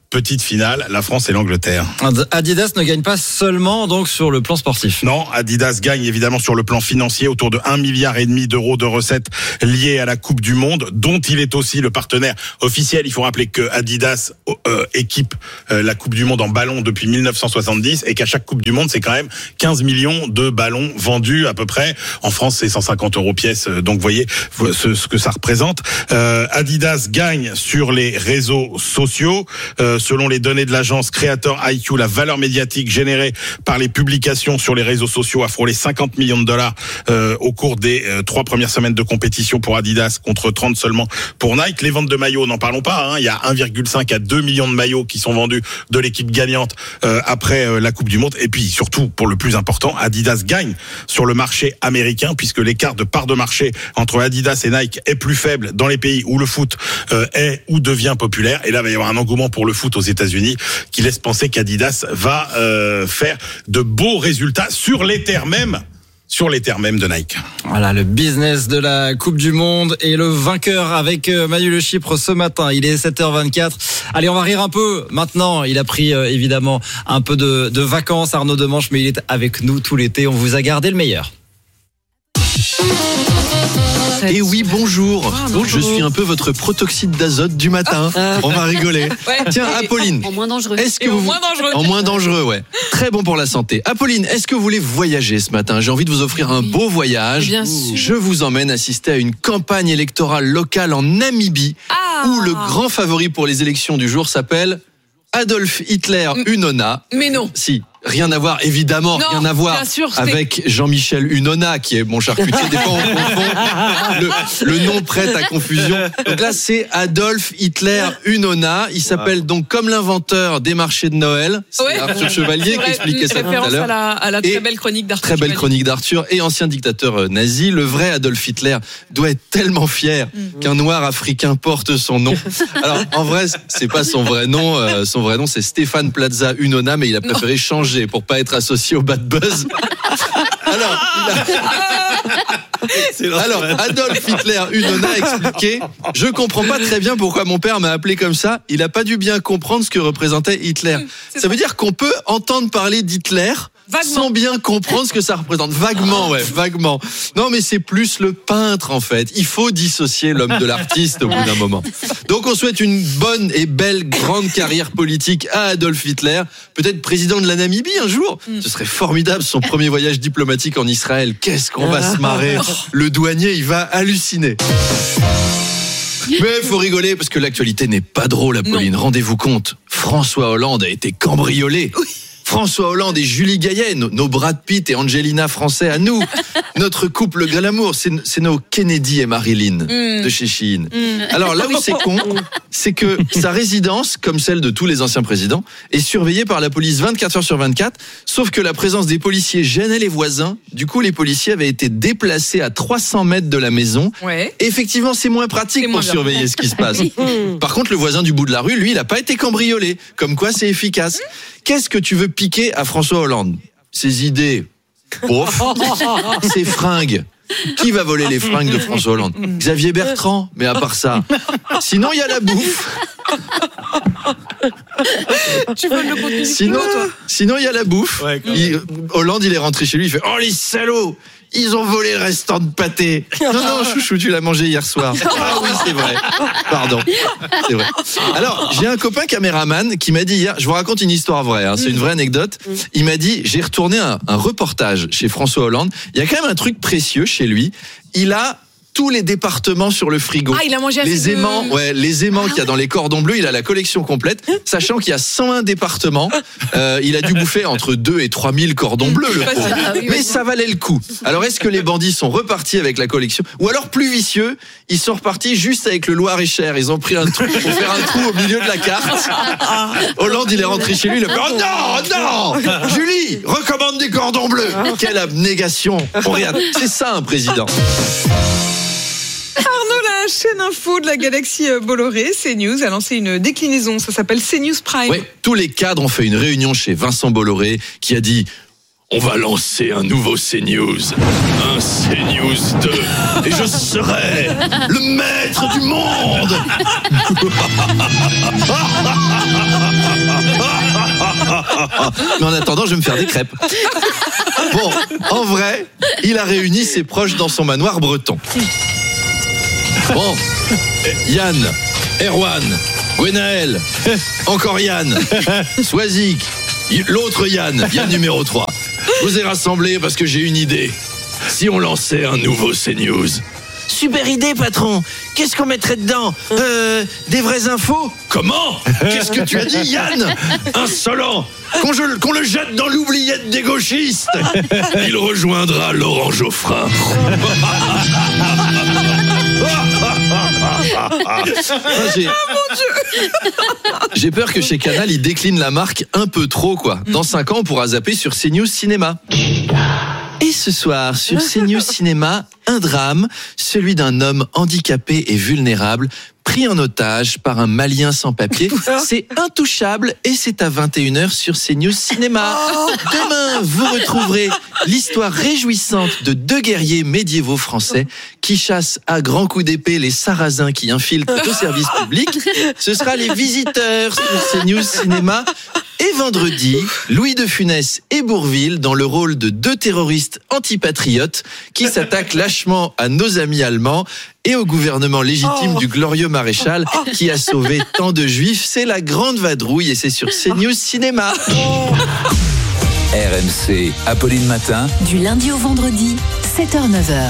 Speaker 13: petite finale, la France et l'Angleterre.
Speaker 5: Adidas ne gagne pas seulement donc sur le plan sportif.
Speaker 13: Non, Adidas gagne évidemment sur le plan financier autour de un milliard et demi d'euros de recettes liées à la Coupe du Monde, dont il est aussi le partenaire officiel. Il faut rappeler que Adidas euh, équipe euh, la Coupe du Monde en ballons depuis dix-neuf cent soixante-dix et qu'à chaque Coupe du Monde, c'est quand même quinze millions de ballons vendus à peu près. En France, c'est cent cinquante euros pièce. Donc, vous voyez ce, ce que ça représente. Euh, Adidas gagne sur les réseaux sociaux. Euh, Selon les données de l'agence Creator I Q, la valeur médiatique générée par les publications sur les réseaux sociaux a frôlé cinquante millions de dollars euh, au cours des euh, trois premières semaines de compétition pour Adidas contre trente seulement pour Nike. Les ventes de maillots, n'en parlons pas. Hein. Il y a un virgule cinq à deux millions de maillots qui sont vendus de l'équipe gagnante euh, après euh, la Coupe du Monde. Et puis surtout, pour le plus important, Adidas gagne sur le marché américain puisque l'écart de part de marché entre Adidas et Nike est plus faible dans les pays où le foot euh, est ou devient populaire. Et là, il va y avoir un engouement pour le foot aux États-Unis qui laisse penser qu'Adidas va euh, faire de beaux résultats sur les terres même sur les terres même de Nike.
Speaker 5: Voilà le business de la Coupe du Monde et le vainqueur avec Manu Le Chypre ce matin. Il est sept heures vingt-quatre. Allez, on va rire un peu maintenant. Il a pris euh, évidemment un peu de, de vacances, Arnaud Demanche, mais il est avec nous tout l'été. On vous a gardé le meilleur.
Speaker 14: Et oui, bonjour. bonjour. Je suis un peu votre protoxyde d'azote du matin. Ah. On va rigoler. Ouais. Tiens, Apolline.
Speaker 15: En moins dangereux.
Speaker 14: Est-ce que
Speaker 15: Et
Speaker 14: vous...
Speaker 15: en moins dangereux.
Speaker 14: En moins dangereux, ouais. Très bon pour la santé. Apolline, est-ce que vous voulez voyager ce matin ? J'ai envie de vous offrir un beau voyage.
Speaker 15: Bien sûr.
Speaker 14: Je vous emmène assister à une campagne électorale locale en Namibie, ah. où le grand favori pour les élections du jour s'appelle Adolf Hitler Unona.
Speaker 15: Mais non.
Speaker 14: Si. Rien à voir, évidemment,
Speaker 15: non,
Speaker 14: rien à voir
Speaker 15: sûr,
Speaker 14: avec Jean-Michel Unona, qui est mon charcutier. Des fois, on confond. Le, le nom prête à confusion. Donc là, c'est Adolf Hitler Unona. Il s'appelle donc comme l'inventeur des marchés de Noël. C'est ouais. Arthur Chevalier qui expliquait ça tout à l'heure.
Speaker 15: À la, à la très belle chronique d'Arthur.
Speaker 14: Très belle
Speaker 15: Chevalier.
Speaker 14: chronique d'Arthur et ancien dictateur nazi. Le vrai Adolf Hitler doit être tellement fier mmh. qu'un noir africain porte son nom. Alors, en vrai, c'est pas son vrai nom. Euh, son vrai nom, c'est Stéphane Plaza Unona, mais il a préféré non. changer pour pas être associé au bad buzz. Alors, il a... Alors, Adolf Hitler Unona a expliqué « Je comprends pas très bien pourquoi mon père m'a appelé comme ça. Il a pas dû bien comprendre ce que représentait Hitler. » Ça, ça veut dire qu'on peut entendre parler d'Hitler vaguement. Sans bien comprendre ce que ça représente. Vaguement, ouais, vaguement. Non, mais c'est plus le peintre, en fait. Il faut dissocier l'homme de l'artiste au bout d'un moment. Donc, on souhaite une bonne et belle grande carrière politique à Adolf Hitler. Peut-être président de la Namibie un jour. Mm. Ce serait formidable, son premier voyage diplomatique en Israël. Qu'est-ce qu'on va se marrer. Le douanier, il va halluciner. Mais il faut rigoler parce que l'actualité n'est pas drôle, Apolline. Non. Rendez-vous compte, François Hollande a été cambriolé. Oui. François Hollande et Julie Gaillet, nos, nos Brad Pitt et Angelina français à nous. Notre couple glamour, c'est, c'est nos Kennedy et Marilyn mm. de chez Shein. Mm. Alors là où c'est con, c'est que sa résidence, comme celle de tous les anciens présidents, est surveillée par la police vingt-quatre heures sur vingt-quatre, sauf que la présence des policiers gênait les voisins. Du coup, les policiers avaient été déplacés à trois cents mètres de la maison. Ouais. Et effectivement, c'est moins pratique c'est pour moins surveiller bien. Ce qui se passe. Par contre, le voisin du bout de la rue, lui, il n'a pas été cambriolé. Comme quoi, c'est efficace. Qu'est-ce que tu veux piquer à François Hollande ? Ses idées, bof. Ses fringues. Qui va voler les fringues de François Hollande ? Xavier Bertrand. Mais à part ça, sinon il y a la bouffe.
Speaker 15: Tu veux le contenu ?
Speaker 14: Sinon, sinon il y a la bouffe. Ouais, il, Hollande, il est rentré chez lui. Il fait oh les salauds. Ils ont volé le restant de pâté. Non, non, chouchou, tu l'as mangé hier soir. Ah oui, c'est vrai. Pardon. C'est vrai. Alors, j'ai un copain caméraman qui m'a dit hier, je vous raconte une histoire vraie, hein, c'est une vraie anecdote. Il m'a dit, j'ai retourné un, un reportage chez François Hollande. Il y a quand même un truc précieux chez lui. Il a tous les départements sur le frigo.
Speaker 15: Ah, il a mangé
Speaker 14: les aimants, de... ouais, les aimants ah, qu'il y a dans les cordons bleus, il a la collection complète, sachant qu'il y a cent un départements. Euh, il a dû bouffer entre deux et trois mille cordons bleus, le pauvre. Ah, oui, mais oui. Ça valait le coup. Alors, est-ce que les bandits sont repartis avec la collection ? Ou alors, plus vicieux, ils sont repartis juste avec le Loir-et-Cher. Ils ont pris un trou pour faire un trou au milieu de la carte. Hollande, il est rentré chez lui, il a fait « Oh non, non Julie, recommande des cordons bleus !» Quelle abnégation. On regarde. C'est ça, un président.
Speaker 15: Arnaud, la chaîne info de la galaxie Bolloré, CNews, a lancé une déclinaison. Ça s'appelle CNews Prime.
Speaker 14: Oui, tous les cadres ont fait une réunion chez Vincent Bolloré qui a dit
Speaker 16: on va lancer un nouveau CNews. Un CNews deux. Et je serai le maître du monde.
Speaker 14: Mais en attendant, je vais me faire des crêpes. Bon, en vrai, il a réuni ses proches dans son manoir breton. Bon, Yann, Erwan, Gwenaël, encore Yann, Swazik, l'autre Yann, Yann numéro trois. Je vous ai rassemblés parce que j'ai une idée. Si on lançait un nouveau CNews.
Speaker 17: Super idée, patron. Qu'est-ce qu'on mettrait dedans ? Euh, des vraies infos ?
Speaker 16: Comment ? Qu'est-ce que tu as dit, Yann ? Insolent ! Qu'on, je, qu'on le jette dans l'oubliette des gauchistes. Il rejoindra Laurent Geoffrin.
Speaker 14: J'ai... J'ai peur que chez Canal, ils déclinent la marque un peu trop, quoi. Dans cinq ans, on pourra zapper sur CNews Cinéma. Et ce soir, sur CNews Cinéma, un drame, celui d'un homme handicapé et vulnérable, pris en otage par un Malien sans papier. C'est Intouchable et c'est à vingt et une heures sur CNews Cinéma. Demain, vous retrouverez l'histoire réjouissante de deux guerriers médiévaux français qui chassent à grands coups d'épée les sarrasins qui infiltrent au service public. Ce sera Les Visiteurs sur CNews Cinéma. Et vendredi, Louis de Funès et Bourvil dans le rôle de deux terroristes antipatriotes qui s'attaquent lâchement à nos amis allemands et au gouvernement légitime oh. du glorieux maréchal qui a sauvé tant de juifs. C'est la grande vadrouille et c'est sur CNews Cinéma.
Speaker 8: R M C, Apolline Matin.
Speaker 9: Du lundi au vendredi, sept heures neuf heures.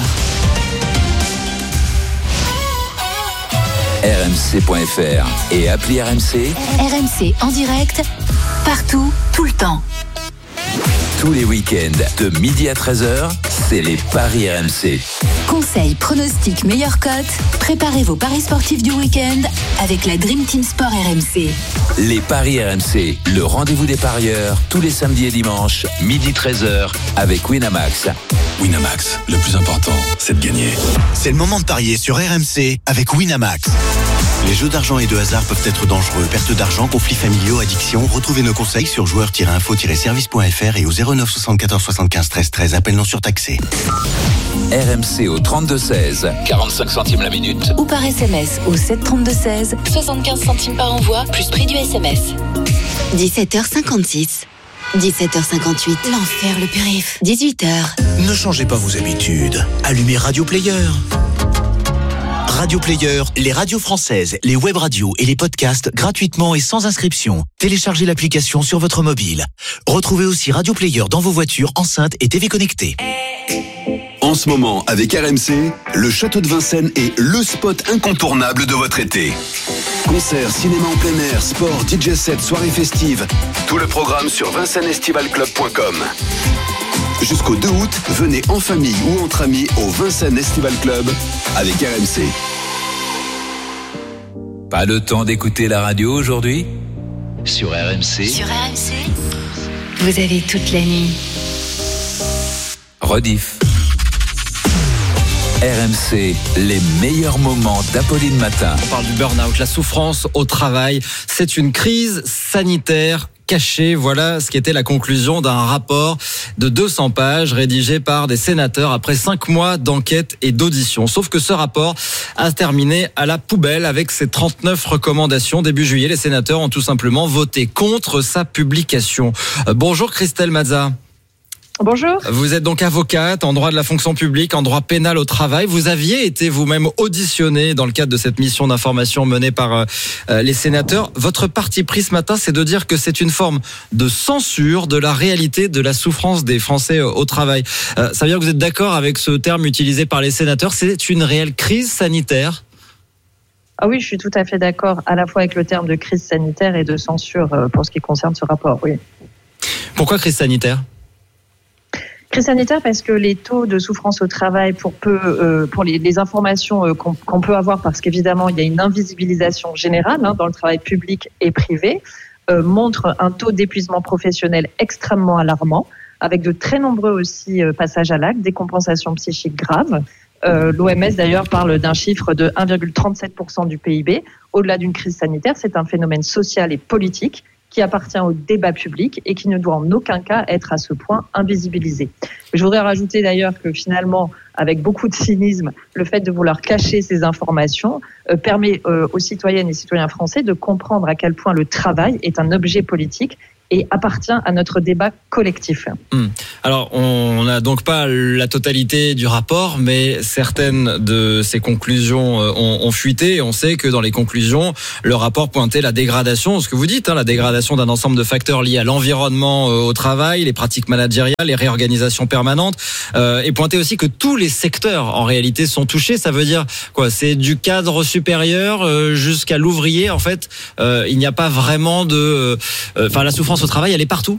Speaker 8: R M C point F R et appli R M C.
Speaker 9: R M C en direct, partout, tout le temps.
Speaker 8: Tous les week-ends, de midi à treize heures, c'est les Paris R M C.
Speaker 9: Conseils, pronostics, meilleures cotes. Préparez vos paris sportifs du week-end avec la Dream Team Sport R M C.
Speaker 8: Les Paris R M C, le rendez-vous des parieurs, tous les samedis et dimanches, midi treize heures, avec Winamax.
Speaker 18: Winamax, le plus important, c'est de gagner.
Speaker 19: C'est le moment de parier sur R M C avec Winamax. Les jeux d'argent et de hasard peuvent être dangereux. Perte d'argent, conflits familiaux, addiction. Retrouvez nos conseils sur joueurs tiret info tiret service point F R et au zéro neuf soixante-quatorze soixante-quinze treize treize. Appel non surtaxé.
Speaker 8: R M C au trente-deux seize, quarante-cinq centimes la minute.
Speaker 9: Ou par S M S au sept trente-deux seize, soixante-quinze centimes par envoi, plus prix du S M S. dix-sept heures cinquante-six. dix-sept heures cinquante-huit. L'enfer, le périph'. dix-huit heures.
Speaker 19: Ne changez pas vos habitudes. Allumez Radio Player. Radio Player, les radios françaises, les web radios et les podcasts gratuitement et sans inscription. Téléchargez l'application sur votre mobile. Retrouvez aussi Radio Player dans vos voitures, enceintes et T V connectées.
Speaker 18: En ce moment, avec R M C, le Château de Vincennes est le spot incontournable de votre été. Concerts, cinéma en plein air, sport, D J set, soirées festives. Tout le programme sur vincennes estival club point com. Jusqu'au deux août, venez en famille ou entre amis au Vincennes Estival Club avec R M C.
Speaker 8: Pas le temps d'écouter la radio aujourd'hui ? Sur R M C.
Speaker 9: Sur R M C, vous avez toute la nuit.
Speaker 8: Rediff. R M C, les meilleurs moments d'Apolline Matin.
Speaker 5: On parle du burn-out, la souffrance au travail. C'est une crise sanitaire cachée. Voilà ce qui était la conclusion d'un rapport de deux cents pages rédigé par des sénateurs après cinq mois d'enquête et d'audition. Sauf que ce rapport a terminé à la poubelle avec ses trente-neuf recommandations. Début juillet, les sénateurs ont tout simplement voté contre sa publication. Bonjour Christelle Mazza.
Speaker 20: Bonjour.
Speaker 5: Vous êtes donc avocate en droit de la fonction publique, en droit pénal au travail. Vous aviez été vous-même auditionné dans le cadre de cette mission d'information menée par euh, les sénateurs. Votre parti pris ce matin, c'est de dire que c'est une forme de censure de la réalité de la souffrance des Français au travail. Euh, ça veut dire que vous êtes d'accord avec ce terme utilisé par les sénateurs. C'est une réelle crise sanitaire ?
Speaker 20: Ah oui, je suis tout à fait d'accord, à la fois avec le terme de crise sanitaire et de censure pour ce qui concerne ce rapport, oui.
Speaker 5: Pourquoi crise sanitaire ?
Speaker 20: Crise sanitaire parce que les taux de souffrance au travail, pour peu, euh, pour les, les informations euh, qu'on, qu'on peut avoir, parce qu'évidemment il y a une invisibilisation générale hein, dans le travail public et privé, euh, montrent un taux d'épuisement professionnel extrêmement alarmant, avec de très nombreux aussi euh, passages à l'acte, des compensations psychiques graves. Euh, L'O M S d'ailleurs parle d'un chiffre de un virgule trente-sept pour cent du P I B. Au-delà d'une crise sanitaire, c'est un phénomène social et politique qui appartient au débat public et qui ne doit en aucun cas être à ce point invisibilisé. Je voudrais rajouter d'ailleurs que finalement, avec beaucoup de cynisme, le fait de vouloir cacher ces informations euh, permet euh, aux citoyennes et citoyens français de comprendre à quel point le travail est un objet politique et appartient à notre débat collectif.
Speaker 5: Hum. Alors, on n'a donc pas la totalité du rapport, mais certaines de ces conclusions ont, ont fuité. Et on sait que dans les conclusions, le rapport pointait la dégradation, ce que vous dites, hein, la dégradation d'un ensemble de facteurs liés à l'environnement au travail, les pratiques managériales, les réorganisations permanentes, euh, et pointait aussi que tous les secteurs, en réalité, sont touchés. Ça veut dire quoi ? C'est du cadre supérieur euh, jusqu'à l'ouvrier. En fait, euh, il n'y a pas vraiment de... Enfin, euh, la souffrance au travail, elle est partout.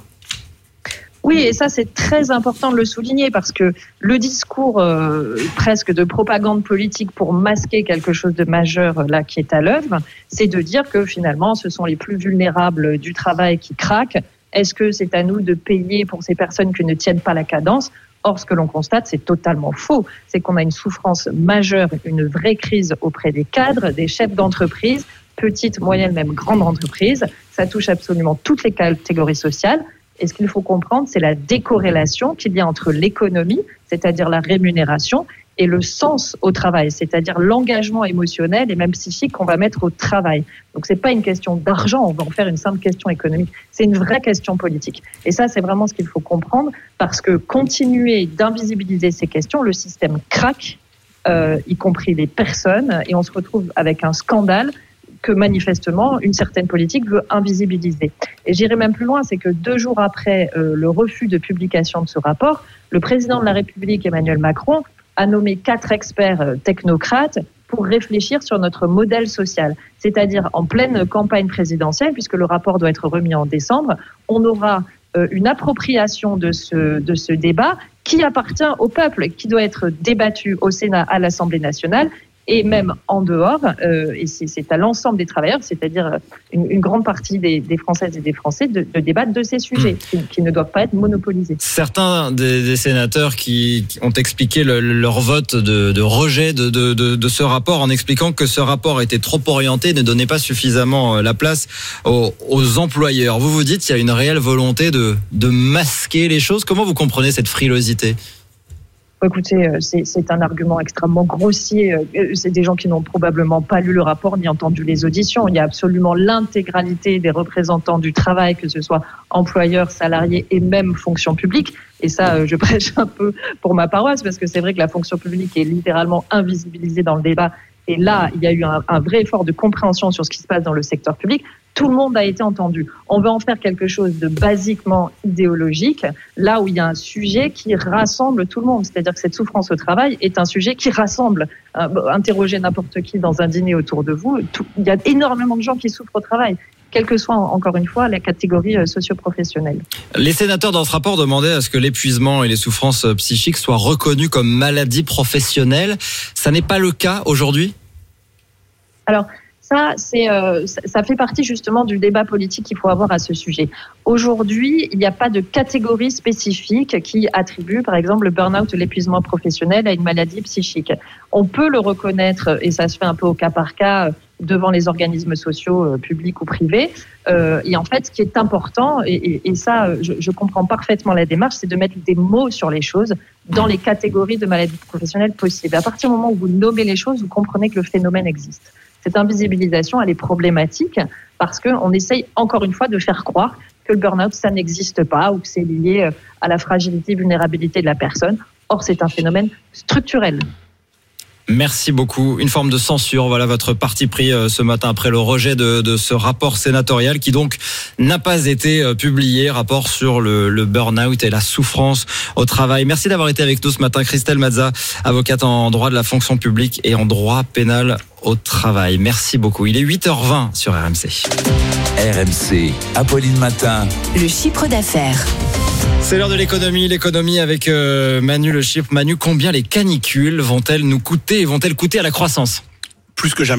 Speaker 20: Oui, et ça, c'est très important de le souligner parce que le discours euh, presque de propagande politique pour masquer quelque chose de majeur là qui est à l'œuvre, c'est de dire que finalement, ce sont les plus vulnérables du travail qui craquent. Est-ce que c'est à nous de payer pour ces personnes qui ne tiennent pas la cadence ? Or, ce que l'on constate, c'est totalement faux. C'est qu'on a une souffrance majeure, une vraie crise auprès des cadres, des chefs d'entreprise, petites, moyennes, même grandes entreprises. Ça touche absolument toutes les catégories sociales. Et ce qu'il faut comprendre, c'est la décorrélation qu'il y a entre l'économie, c'est-à-dire la rémunération, et le sens au travail, c'est-à-dire l'engagement émotionnel et même psychique qu'on va mettre au travail. Donc, c'est pas une question d'argent, on va en faire une simple question économique. C'est une vraie question politique. Et ça, c'est vraiment ce qu'il faut comprendre, parce que continuer d'invisibiliser ces questions, le système craque, euh, y compris les personnes, et on se retrouve avec un scandale que manifestement une certaine politique veut invisibiliser. Et j'irai même plus loin, c'est que deux jours après euh, le refus de publication de ce rapport, le président de la République, Emmanuel Macron, a nommé quatre experts euh, technocrates pour réfléchir sur notre modèle social. C'est-à-dire en pleine campagne présidentielle, puisque le rapport doit être remis en décembre, on aura euh, une appropriation de ce, de ce débat qui appartient au peuple, qui doit être débattu au Sénat, à l'Assemblée nationale, et même en dehors, euh, et c'est, c'est à l'ensemble des travailleurs, c'est-à-dire une, une grande partie des, des Françaises et des Français, de, de débattre de ces sujets mmh. qui, qui ne doivent pas être monopolisés.
Speaker 5: Certains des, des sénateurs qui, qui ont expliqué le, leur vote de, de rejet de, de, de, de ce rapport en expliquant que ce rapport était trop orienté, ne donnait pas suffisamment la place aux, aux employeurs. Vous vous dites qu'il y a une réelle volonté de, de masquer les choses. Comment vous comprenez cette frilosité ?
Speaker 20: Écoutez, c'est, c'est un argument extrêmement grossier. C'est des gens qui n'ont probablement pas lu le rapport ni entendu les auditions. Il y a absolument l'intégralité des représentants du travail, que ce soit employeurs, salariés et même fonction publique. Et ça, je prêche un peu pour ma paroisse parce que c'est vrai que la fonction publique est littéralement invisibilisée dans le débat. Et là, il y a eu un, un vrai effort de compréhension sur ce qui se passe dans le secteur public. Tout le monde a été entendu. On veut en faire quelque chose de basiquement idéologique, là où il y a un sujet qui rassemble tout le monde. C'est-à-dire que cette souffrance au travail est un sujet qui rassemble. Euh, interrogez n'importe qui dans un dîner autour de vous. Tout, il y a énormément de gens qui souffrent au travail, quelle que soit, encore une fois, la catégorie socio-professionnelle.
Speaker 5: Les sénateurs dans ce rapport demandaient à ce que l'épuisement et les souffrances psychiques soient reconnus comme maladies professionnelles. Ça n'est pas le cas aujourd'hui ?
Speaker 20: Alors, Ça, c'est, euh, ça fait partie justement du débat politique qu'il faut avoir à ce sujet. Aujourd'hui, il n'y a pas de catégorie spécifique qui attribue, par exemple, le burn-out, l'épuisement professionnel à une maladie psychique. On peut le reconnaître, et ça se fait un peu au cas par cas, devant les organismes sociaux, euh, publics ou privés. Euh, et en fait, ce qui est important, et, et, et ça, je, je comprends parfaitement la démarche, c'est de mettre des mots sur les choses dans les catégories de maladies professionnelles possibles. À partir du moment où vous nommez les choses, vous comprenez que le phénomène existe. Cette invisibilisation, elle est problématique parce qu'on essaye encore une fois de faire croire que le burn-out, ça n'existe pas ou que c'est lié à la fragilité, vulnérabilité de la personne. Or, c'est un phénomène structurel.
Speaker 5: Merci beaucoup. Une forme de censure, voilà votre parti pris ce matin après le rejet de, de ce rapport sénatorial qui donc n'a pas été publié, rapport sur le, le burn-out et la souffrance au travail. Merci d'avoir été avec nous ce matin, Christelle Mazza, avocate en droit de la fonction publique et en droit pénal au travail. Merci beaucoup. Il est huit heures vingt sur R M C.
Speaker 8: R M C, Apolline Matin.
Speaker 9: Le chiffre d'affaires.
Speaker 5: C'est l'heure de l'économie, l'économie avec euh, Manu Le Chypre. Manu, combien les canicules vont-elles nous coûter et vont-elles coûter à la croissance ?
Speaker 13: Plus que jamais.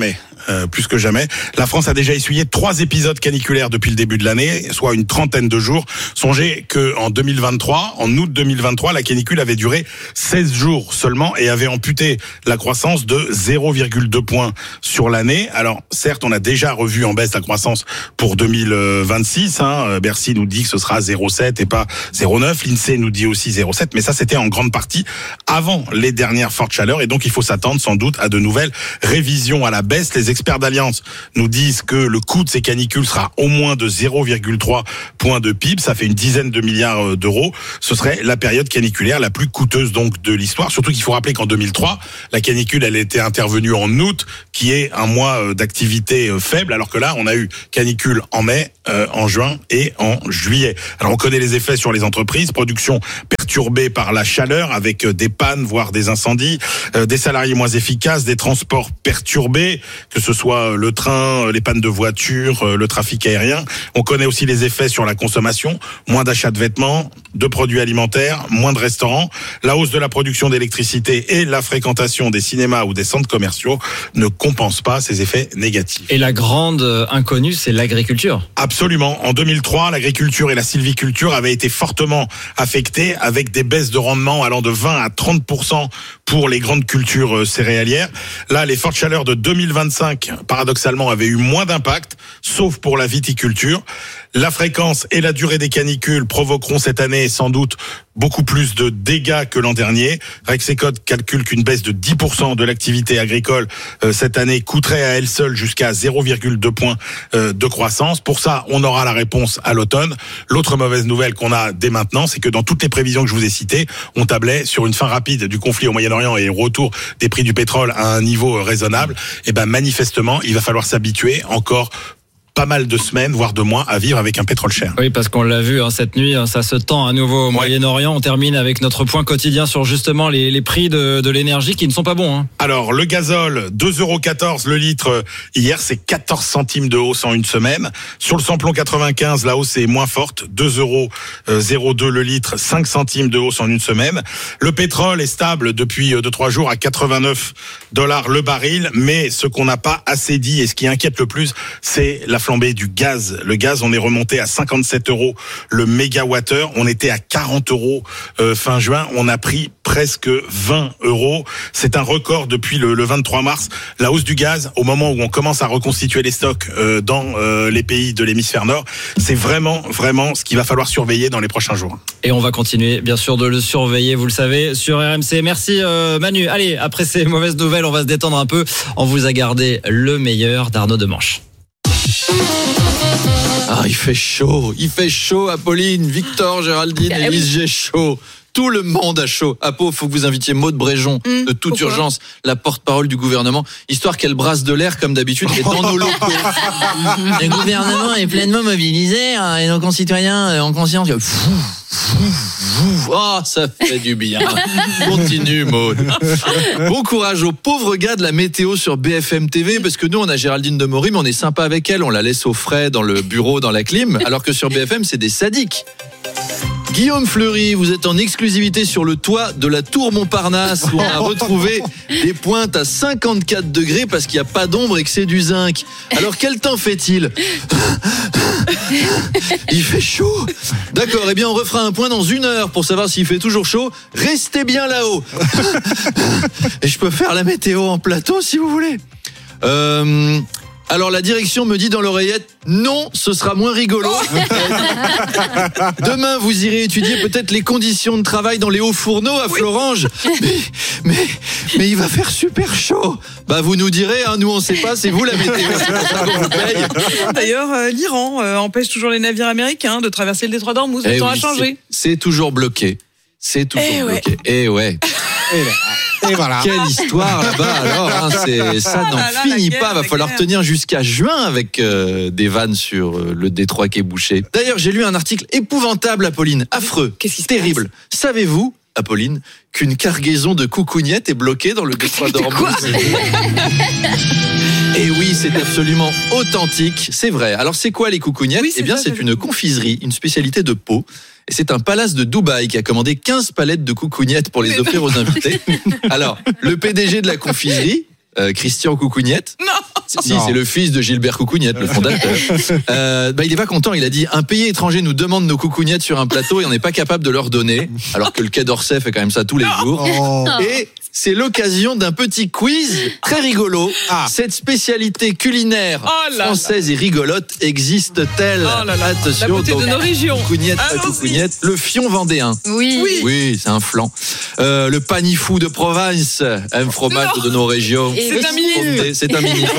Speaker 13: euh, plus que jamais. La France a déjà essuyé trois épisodes caniculaires depuis le début de l'année, soit une trentaine de jours. Songez que en deux mille vingt-trois, en août deux mille vingt-trois, la canicule avait duré seize jours seulement et avait amputé la croissance de zéro virgule deux points sur l'année. Alors certes, on a déjà revu en baisse la croissance pour deux mille vingt-six. Hein. Bercy nous dit que ce sera zéro virgule sept et pas zéro virgule neuf. L'INSEE nous dit aussi zéro virgule sept, mais ça c'était en grande partie avant les dernières fortes chaleurs et donc il faut s'attendre sans doute à de nouvelles révisions à la baisse. Les experts d'Allianz nous disent que le coût de ces canicules sera au moins de zéro virgule trois points de P I B. Ça fait une dizaine de milliards d'euros. Ce serait la période caniculaire la plus coûteuse donc de l'histoire. Surtout qu'il faut rappeler qu'en deux mille trois, la canicule elle était intervenue en août, qui est un mois d'activité faible, alors que là on a eu canicule en mai, euh, en juin et en juillet. Alors on connaît les effets sur les entreprises, production perturbée par la chaleur avec des pannes voire des incendies, euh, des salariés moins efficaces, des transports perturbés, que ce soit le train, les pannes de voitures, le trafic aérien. On connaît aussi les effets sur la consommation, moins d'achats de vêtements, de produits alimentaires, moins de restaurants. La hausse de la production d'électricité et la fréquentation des cinémas ou des centres commerciaux ne compensent pas ces effets négatifs.
Speaker 5: Et la grande inconnue, c'est l'agriculture.
Speaker 13: Absolument. En deux mille trois, l'agriculture et la sylviculture avaient été fortement affectées avec des baisses de rendement allant de vingt à trente pour cent pour les grandes cultures céréalières. Là, les fortes chaleurs de deux mille vingt-cinq, paradoxalement, avaient eu moins d'impact, sauf pour la viticulture. La fréquence et la durée des canicules provoqueront cette année sans doute beaucoup plus de dégâts que l'an dernier. Rexecode calcule qu'une baisse de dix pour cent de l'activité agricole euh, cette année coûterait à elle seule jusqu'à zéro virgule deux points euh, de croissance. Pour ça, on aura la réponse à l'automne. L'autre mauvaise nouvelle qu'on a dès maintenant, c'est que dans toutes les prévisions que je vous ai citées, on tablait sur une fin rapide du conflit au Moyen-Orient et retour des prix du pétrole à un niveau raisonnable. Et ben manifestement, il va falloir s'habituer encore pas mal de semaines, voire de mois, à vivre avec un pétrole cher.
Speaker 5: Oui, parce qu'on l'a vu hein, cette nuit, ça se tend à nouveau au Moyen-Orient. On termine avec notre point quotidien sur justement les, les prix de, de l'énergie qui ne sont pas bons. Hein.
Speaker 13: Alors, le gazole, deux euros quatorze le litre hier, c'est quatorze centimes de hausse en une semaine. Sur le samplon quatre-vingt-quinze, la hausse est moins forte, deux euros zéro deux le litre, cinq centimes de hausse en une semaine. Le pétrole est stable depuis deux trois jours à quatre-vingt-neuf dollars le baril, mais ce qu'on n'a pas assez dit et ce qui inquiète le plus, c'est la flambée du gaz. Le gaz, on est remonté à cinquante-sept euros le mégawattheure. On était à quarante euros euh, fin juin. On a pris presque vingt euros. C'est un record depuis le, le vingt-trois mars. La hausse du gaz, au moment où on commence à reconstituer les stocks euh, dans euh, les pays de l'hémisphère nord, c'est vraiment, vraiment ce qu'il va falloir surveiller dans les prochains jours.
Speaker 5: Et on va continuer, bien sûr, de le surveiller, vous le savez, sur R M C. Merci euh, Manu. Allez, après ces mauvaises nouvelles, on va se détendre un peu. On vous a gardé le meilleur d'Arnaud Demanche.
Speaker 14: Ah, il fait chaud, il fait chaud, Apolline, Victor, Géraldine,
Speaker 15: Ah,
Speaker 14: Élise, j'ai chaud. Tout le monde a chaud. Apo, faut que vous invitiez Maud Bréjon
Speaker 15: Mmh,
Speaker 14: de toute
Speaker 15: pourquoi
Speaker 14: urgence, la porte-parole du gouvernement, histoire qu'elle brasse de l'air comme d'habitude et dans nos locaux.
Speaker 17: Le gouvernement est pleinement mobilisé hein, et nos concitoyens ont conscience que...
Speaker 14: Oh, ça fait du bien. Continue, Maud. Bon courage aux pauvres gars de la météo sur B F M T V, parce que nous, on a Géraldine Demory, mais on est sympa avec elle. On la laisse au frais dans le bureau, dans la clim, alors que sur B F M, c'est des sadiques. Guillaume Fleury, vous êtes en exclusivité sur le toit de la tour Montparnasse où on a retrouvé des pointes à cinquante-quatre degrés parce qu'il n'y a pas d'ombre et que c'est du zinc. Alors quel temps fait-il ? Il fait chaud. D'accord, eh bien on refera un point dans une heure pour savoir s'il fait toujours chaud. Restez bien là-haut. Et je peux faire la météo en plateau si vous voulez. Euh... Alors la direction me dit dans l'oreillette, non, ce sera moins rigolo. Demain, vous irez étudier peut-être les conditions de travail dans les hauts fourneaux à Florange. Mais, mais, mais il va faire super chaud. Bah vous nous direz, hein, nous on sait pas, c'est vous la météo. C'est pour ça qu'on vous paye.
Speaker 15: D'ailleurs, euh, l'Iran euh, empêche toujours les navires américains de traverser le détroit d'Ormuz. Le
Speaker 14: Eh
Speaker 15: temps
Speaker 14: oui,
Speaker 15: a changé.
Speaker 14: C'est, c'est toujours bloqué. C'est toujours
Speaker 15: Eh ouais.
Speaker 14: bloqué. Eh ouais.
Speaker 2: Et voilà.
Speaker 14: Quelle histoire là-bas alors hein, c'est, ça
Speaker 15: Ah
Speaker 14: n'en
Speaker 15: là là,
Speaker 14: finit
Speaker 15: la guerre,
Speaker 14: pas, va
Speaker 15: la
Speaker 14: falloir
Speaker 15: guerre.
Speaker 14: tenir jusqu'à juin avec euh, des vannes sur euh, le détroit qui est bouché. D'ailleurs j'ai lu un article épouvantable, Apolline, affreux,
Speaker 15: Qu'est-ce qui se
Speaker 14: terrible. Savez-vous, Apolline, qu'une cargaison de coucougnettes est bloquée dans le détroit d'Ormuz? Et oui, c'est absolument authentique, c'est vrai. Alors c'est quoi les coucougnettes?
Speaker 15: Oui, c'est
Speaker 14: Eh bien
Speaker 15: ça,
Speaker 14: c'est
Speaker 15: j'avais
Speaker 14: une confiserie, une spécialité de Pau. Et c'est un palace de Dubaï qui a commandé quinze palettes de coucougnettes pour les offrir aux invités. Alors, le P D G de la confiserie, euh, Christian Coucougnette.
Speaker 15: Non.
Speaker 14: Si, c'est le fils de Gilbert Coucougnette, le fondateur. Euh, bah, il est pas content. Il a dit un pays étranger nous demande nos coucougnettes sur un plateau et on n'est pas capable de leur donner, alors que le Quai d'Orsay fait quand même ça tous les jours.
Speaker 10: Oh.
Speaker 14: Et c'est l'occasion d'un petit quiz très rigolo. Ah. Cette spécialité culinaire oh là française là. et rigolote existe-t-elle
Speaker 15: oh là là.
Speaker 14: Attention,
Speaker 15: la beauté de nos régions.
Speaker 14: Coucougnette, coucougnette, le fion vendéen.
Speaker 3: Oui.
Speaker 15: Oui,
Speaker 14: oui c'est un flan. Euh, le panifou de Provence, un fromage non. de nos régions.
Speaker 15: Et c'est un mini.
Speaker 14: C'est un mini.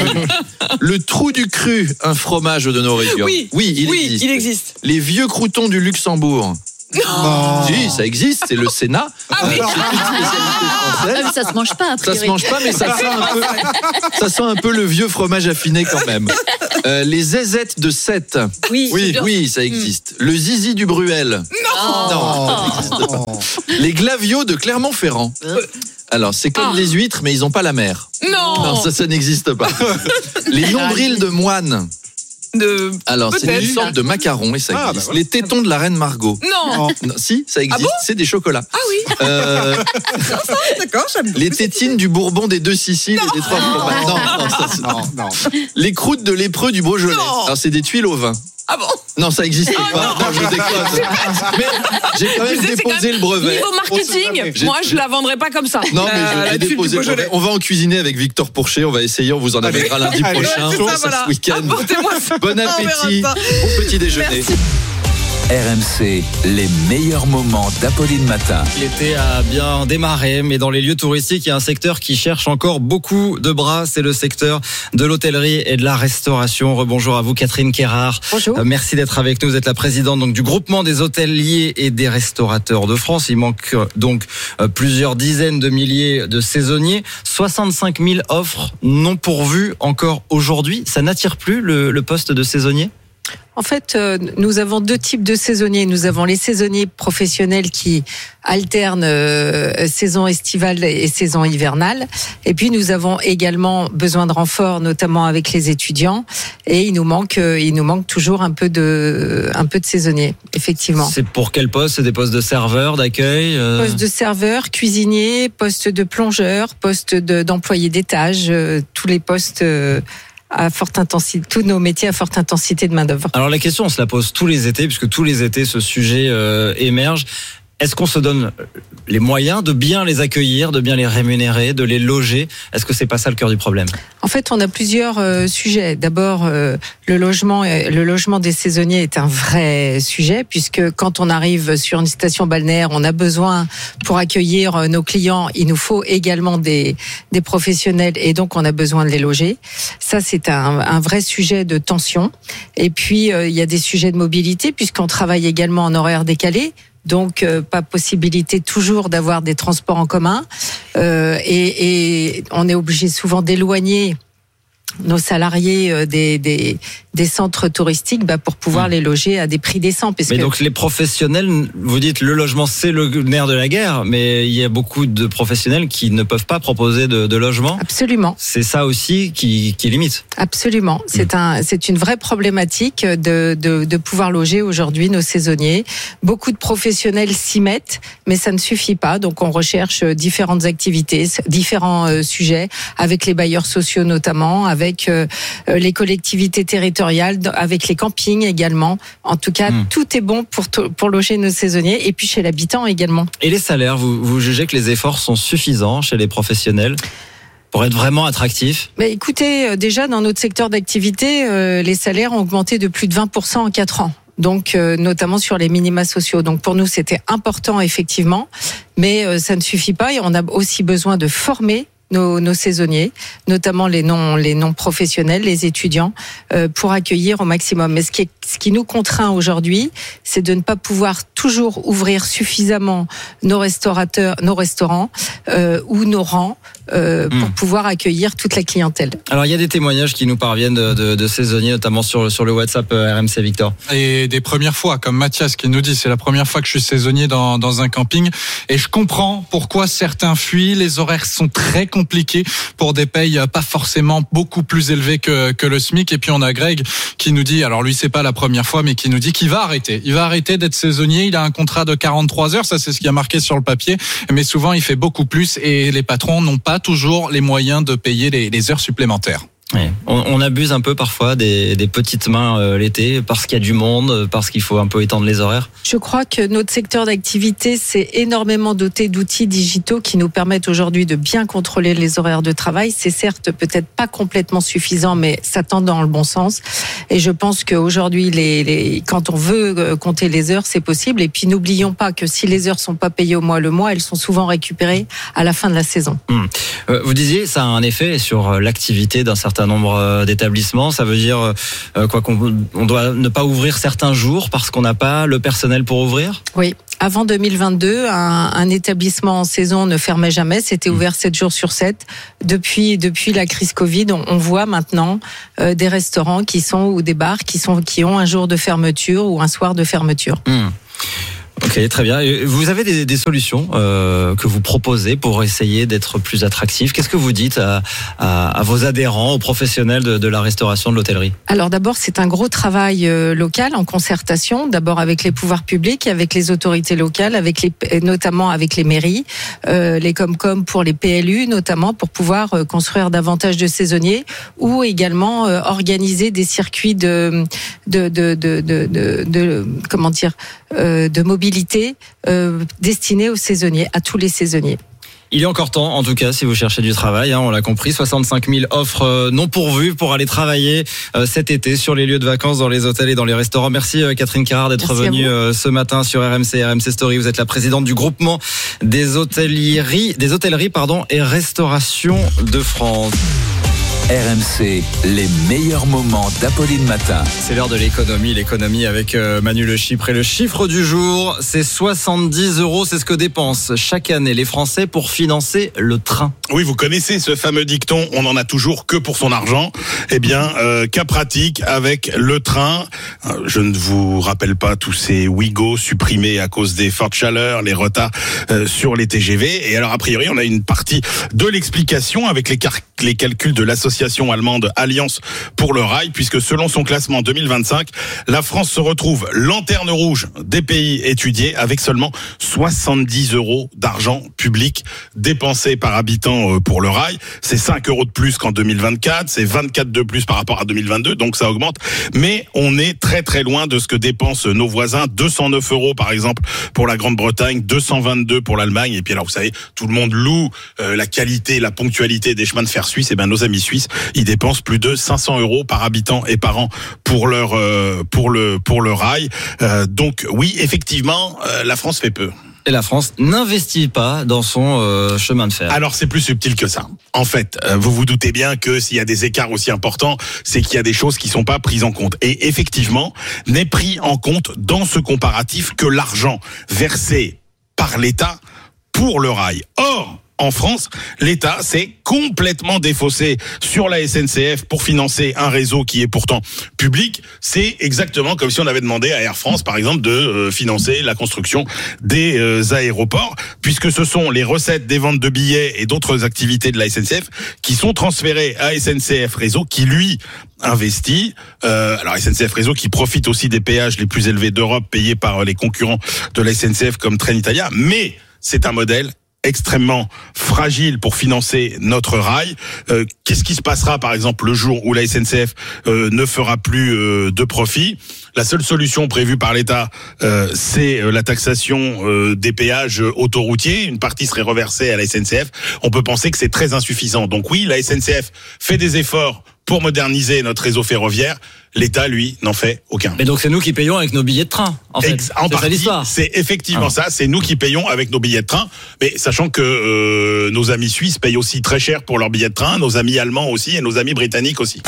Speaker 14: Le trou du cru, un fromage de nos régions.
Speaker 15: Oui,
Speaker 14: oui, il,
Speaker 15: oui
Speaker 14: existe.
Speaker 15: il existe.
Speaker 14: Les vieux croutons du Luxembourg.
Speaker 15: Non.
Speaker 14: Si, ça existe, c'est le Sénat.
Speaker 15: Ah oui.
Speaker 14: C'est une spécialité française.
Speaker 3: Ah, ça se mange pas, a priori.
Speaker 14: Ça se mange pas, mais ça sent un peu, ça sent un peu le vieux fromage affiné quand même. Euh, les zézettes de Sète.
Speaker 3: Oui,
Speaker 14: oui, oui, ça existe. Le zizi du Bruel.
Speaker 15: Non.
Speaker 14: Non, ça n'existe pas. Les glaviots de Clermont-Ferrand. Alors, c'est comme ah. les huîtres, mais ils n'ont pas la mer.
Speaker 15: Non.
Speaker 14: Non, ça, ça n'existe pas. Les nombrils de moine.
Speaker 15: De...
Speaker 14: Alors, c'est une sorte de macaron et ça existe. Ah, bah voilà. Les tétons de la reine Margot.
Speaker 15: Non.
Speaker 14: non si, ça existe. Ah bon c'est des chocolats.
Speaker 15: Ah oui.
Speaker 14: Euh...
Speaker 15: D'accord, j'aime
Speaker 14: Les tétines du Bourbon des deux Siciles non. et des trois fromages. Non, non, ça, non, non. Les croûtes de lépreux du Beaujolais. Non. Alors, c'est des tuiles au vin.
Speaker 15: Ah bon?
Speaker 14: Non, ça n'existe
Speaker 15: ah
Speaker 14: pas. Non, non je déconne. Mais j'ai quand même déposé quand même le brevet.
Speaker 15: Niveau marketing, moi je la vendrai pas comme ça.
Speaker 14: Non, mais la, j'ai déposé le brevet. On va en cuisiner avec Victor Pourchet. On va essayer. On vous en avisera lundi
Speaker 15: allez,
Speaker 14: prochain.
Speaker 15: Ça, ça, voilà.
Speaker 14: Ce week-end.
Speaker 15: Ça.
Speaker 14: Bon appétit. Bon petit déjeuner.
Speaker 15: Merci.
Speaker 8: R M C, les meilleurs moments d'Apolline Matin.
Speaker 5: L'été a bien démarré, mais dans les lieux touristiques, il y a un secteur qui cherche encore beaucoup de bras. C'est le secteur de l'hôtellerie et de la restauration. Rebonjour à vous, Catherine Kérard.
Speaker 3: Bonjour.
Speaker 5: Euh, merci d'être avec nous. Vous êtes la présidente donc, du groupement des hôteliers et des restaurateurs de France. Il manque euh, donc euh, plusieurs dizaines de milliers de saisonniers. soixante-cinq mille offres non pourvues encore aujourd'hui. Ça n'attire plus le, le poste de saisonnier ?
Speaker 21: En fait, euh, nous avons deux types de saisonniers. Nous avons les saisonniers professionnels qui alternent euh, saison estivale et saison hivernale. Et puis, nous avons également besoin de renforts, notamment avec les étudiants. Et il nous manque, euh, il nous manque toujours un peu de, un peu de saisonniers, effectivement.
Speaker 5: C'est pour quel poste ? C'est des postes de serveur, d'accueil euh...
Speaker 21: Poste de serveur, cuisinier, poste de plongeur, poste de, d'employé d'étage, euh, tous les postes. Euh, à forte intensité, tous nos métiers à forte intensité de main-d'œuvre.
Speaker 5: Alors la question, on se la pose tous les étés, puisque tous les étés, ce sujet euh, émerge. Est-ce qu'on se donne les moyens de bien les accueillir, de bien les rémunérer, de les loger ? Est-ce que c'est pas ça le cœur du problème ?
Speaker 21: En fait, on a plusieurs euh, sujets. D'abord, euh, le logement, le logement des saisonniers est un vrai sujet, puisque quand on arrive sur une station balnéaire, on a besoin, pour accueillir nos clients, il nous faut également des, des professionnels, et donc on a besoin de les loger. Ça, c'est un, un vrai sujet de tension. Et puis, euh, il y a des sujets de mobilité, puisqu'on travaille également en horaire décalé. Donc, euh, pas possibilité toujours d'avoir des transports en commun. Euh, et, et on est obligé souvent d'éloigner nos salariés des, des, des centres touristiques bah, pour pouvoir mmh. les loger à des prix décents. Parce
Speaker 5: mais
Speaker 21: que...
Speaker 5: donc les professionnels, vous dites le logement c'est le nerf de la guerre, mais il y a beaucoup de professionnels qui ne peuvent pas proposer de, de logement.
Speaker 21: Absolument.
Speaker 5: C'est ça aussi qui, qui limite.
Speaker 21: Absolument. C'est, mmh. un, c'est une vraie problématique de, de, de pouvoir loger aujourd'hui nos saisonniers. Beaucoup de professionnels s'y mettent, mais ça ne suffit pas. Donc on recherche différentes activités, différents euh, sujets, avec les bailleurs sociaux notamment, avec avec euh, les collectivités territoriales, avec les campings également. En tout cas, mmh. tout est bon pour, to- pour loger nos saisonniers et puis chez l'habitant également.
Speaker 5: Et les salaires, vous, vous jugez que les efforts sont suffisants chez les professionnels pour être vraiment attractifs ?
Speaker 21: Mais écoutez, déjà dans notre secteur d'activité, euh, les salaires ont augmenté de plus de vingt pour cent en quatre ans. Donc, euh, notamment sur les minima sociaux. Donc, pour nous, c'était important, effectivement. Mais euh, ça ne suffit pas et on a aussi besoin de former Nos, nos saisonniers, notamment les non, les non professionnels, les étudiants, euh, pour accueillir au maximum. Mais ce qui, est, ce qui nous contraint aujourd'hui, c'est de ne pas pouvoir toujours ouvrir suffisamment nos restaurateurs, nos restaurants euh, ou nos rangs euh, mmh. pour pouvoir accueillir toute la clientèle.
Speaker 5: Alors il y a des témoignages qui nous parviennent de, de, de saisonniers, notamment sur, sur le WhatsApp R M C, Victor.
Speaker 22: Et des premières fois, comme Mathias qui nous dit, c'est la première fois que je suis saisonnier dans, dans un camping, et je comprends pourquoi certains fuient. Les horaires sont très compliqué pour des payes pas forcément beaucoup plus élevées que, que le SMIC. Et puis on a Greg qui nous dit, alors lui c'est pas la première première fois, mais qui nous dit qu'il va arrêter. Il va arrêter d'être saisonnier. Il a un contrat de quarante-trois heures. Ça, c'est ce qui a marqué sur le papier. Mais souvent, il fait beaucoup plus et les patrons n'ont pas toujours les moyens de payer les, les heures supplémentaires.
Speaker 5: Oui. On, on abuse un peu parfois des, des petites mains euh, l'été parce qu'il y a du monde, parce qu'il faut un peu étendre les horaires.
Speaker 21: Je crois que notre secteur d'activité s'est énormément doté d'outils digitaux qui nous permettent aujourd'hui de bien contrôler les horaires de travail. C'est certes peut-être pas complètement suffisant, mais ça tend dans le bon sens. Et je pense qu'aujourd'hui, les, les, quand on veut compter les heures, c'est possible. Et puis n'oublions pas que si les heures sont pas payées au mois le mois, elles sont souvent récupérées à la fin de la saison.
Speaker 5: Hum. Euh, vous disiez, ça a un effet sur l'activité d'un certain nombre d'établissements. Ça veut dire euh, quoi qu'on on doit ne pas ouvrir certains jours parce qu'on n'a pas le personnel pour ouvrir ?
Speaker 21: Oui. Avant deux mille vingt-deux, un, un établissement en saison ne fermait jamais. C'était ouvert sept jours sur sept. Depuis, depuis la crise Covid, on, on voit maintenant euh, des restaurants qui sont ou des bars qui sont qui ont un jour de fermeture ou un soir de fermeture.
Speaker 5: Mmh. Ok, très bien. Vous avez des, des solutions euh, que vous proposez pour essayer d'être plus attractif. Qu'est-ce que vous dites à, à, à vos adhérents, aux professionnels de, de la restauration, de l'hôtellerie ?
Speaker 21: Alors d'abord, c'est un gros travail euh, local en concertation, d'abord avec les pouvoirs publics, avec les autorités locales, avec les, notamment avec les mairies, euh, les Comcom pour les P L U, notamment pour pouvoir euh, construire davantage de saisonniers ou également euh, organiser des circuits de de de de de, de, de comment dire euh, de mobilité Euh, destiné aux saisonniers, à tous les saisonniers.
Speaker 5: Il est encore temps, en tout cas, si vous cherchez du travail, hein, on l'a compris, soixante-cinq mille offres euh, non pourvues pour aller travailler euh, cet été sur les lieux de vacances, dans les hôtels et dans les restaurants. Merci euh, Catherine Quérard d'être Merci venue euh, ce matin sur R M C, R M C Story. Vous êtes la présidente du groupement des hôtelleries, des hôtelleries pardon, et restaurations de France.
Speaker 8: R M C, les meilleurs moments d'Apolline Matin.
Speaker 5: C'est l'heure de l'économie, l'économie avec Manu Le Chypre. Et le chiffre du jour, c'est soixante-dix euros. C'est ce que dépensent chaque année les Français pour financer le train.
Speaker 13: Oui, vous connaissez ce fameux dicton, on n'en a toujours que pour son argent. Eh bien, euh, cas pratique avec le train. Je ne vous rappelle pas tous ces Ouigo supprimés à cause des fortes chaleurs, les retards euh, sur les T G V. Et alors, a priori, on a une partie de l'explication avec les, car- les calculs de l'association allemande Alliance pour le rail, puisque selon son classement deux mille vingt-cinq, la France se retrouve lanterne rouge des pays étudiés avec seulement soixante-dix euros d'argent public dépensé par habitant pour le rail. C'est cinq euros de plus qu'en deux mille vingt-quatre, c'est vingt-quatre de plus par rapport à deux mille vingt-deux, donc ça augmente. Mais on est très très loin de ce que dépensent nos voisins. deux cent neuf euros par exemple pour la Grande-Bretagne, deux cent vingt-deux pour l'Allemagne. Et puis alors vous savez, tout le monde loue euh, la qualité, la ponctualité des chemins de fer suisses. Et bien nos amis suisses, ils dépensent plus de cinq cents euros par habitant et par an pour leur euh, pour le pour le rail. Euh, donc oui, effectivement, euh, la France fait peu.
Speaker 5: Et la France n'investit pas dans son euh, chemin de fer.
Speaker 13: Alors c'est plus subtil que ça. En fait, euh, vous vous doutez bien que s'il y a des écarts aussi importants, c'est qu'il y a des choses qui sont pas prises en compte. Et effectivement, n'est pris en compte dans ce comparatif que l'argent versé par l'État pour le rail. Or, en France, l'État s'est complètement défaussé sur la S N C F pour financer un réseau qui est pourtant public. C'est exactement comme si on avait demandé à Air France, par exemple, de euh, financer la construction des euh, aéroports, puisque ce sont les recettes des ventes de billets et d'autres activités de la S N C F qui sont transférées à S N C F Réseau, qui lui investit. Euh, alors S N C F Réseau qui profite aussi des péages les plus élevés d'Europe payés par les concurrents de la S N C F comme Trenitalia, mais c'est un modèle extrêmement fragile pour financer notre rail. Euh, qu'est-ce qui se passera par exemple le jour où la S N C F euh, ne fera plus euh, de profit? La seule solution prévue par l'État, euh, c'est la taxation euh, des péages autoroutiers. Une partie serait reversée à la S N C F. On peut penser que c'est très insuffisant. Donc oui, la S N C F fait des efforts pour moderniser notre réseau ferroviaire. L'État, lui, n'en fait aucun.
Speaker 5: Mais donc c'est nous qui payons avec nos billets de train, en fait.
Speaker 13: Ex- en partie, c'est effectivement ah. ça. C'est nous qui payons avec nos billets de train. Mais sachant que euh, nos amis suisses payent aussi très cher pour leurs billets de train, nos amis allemands aussi et nos amis britanniques aussi.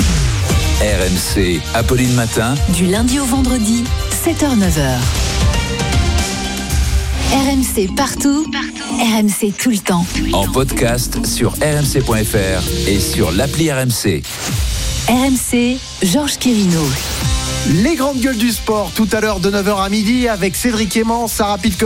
Speaker 8: R M C, Apolline Matin.
Speaker 9: Du lundi au vendredi, sept heures neuf heures. R M C partout, partout. R M C tout le temps.
Speaker 8: En podcast sur r m c point f r et sur l'appli R M C.
Speaker 9: R M C, Georges Quirino.
Speaker 10: Les grandes gueules du sport, tout à l'heure de neuf heures à midi avec Cédric Aimant, Sarah Pitkowski.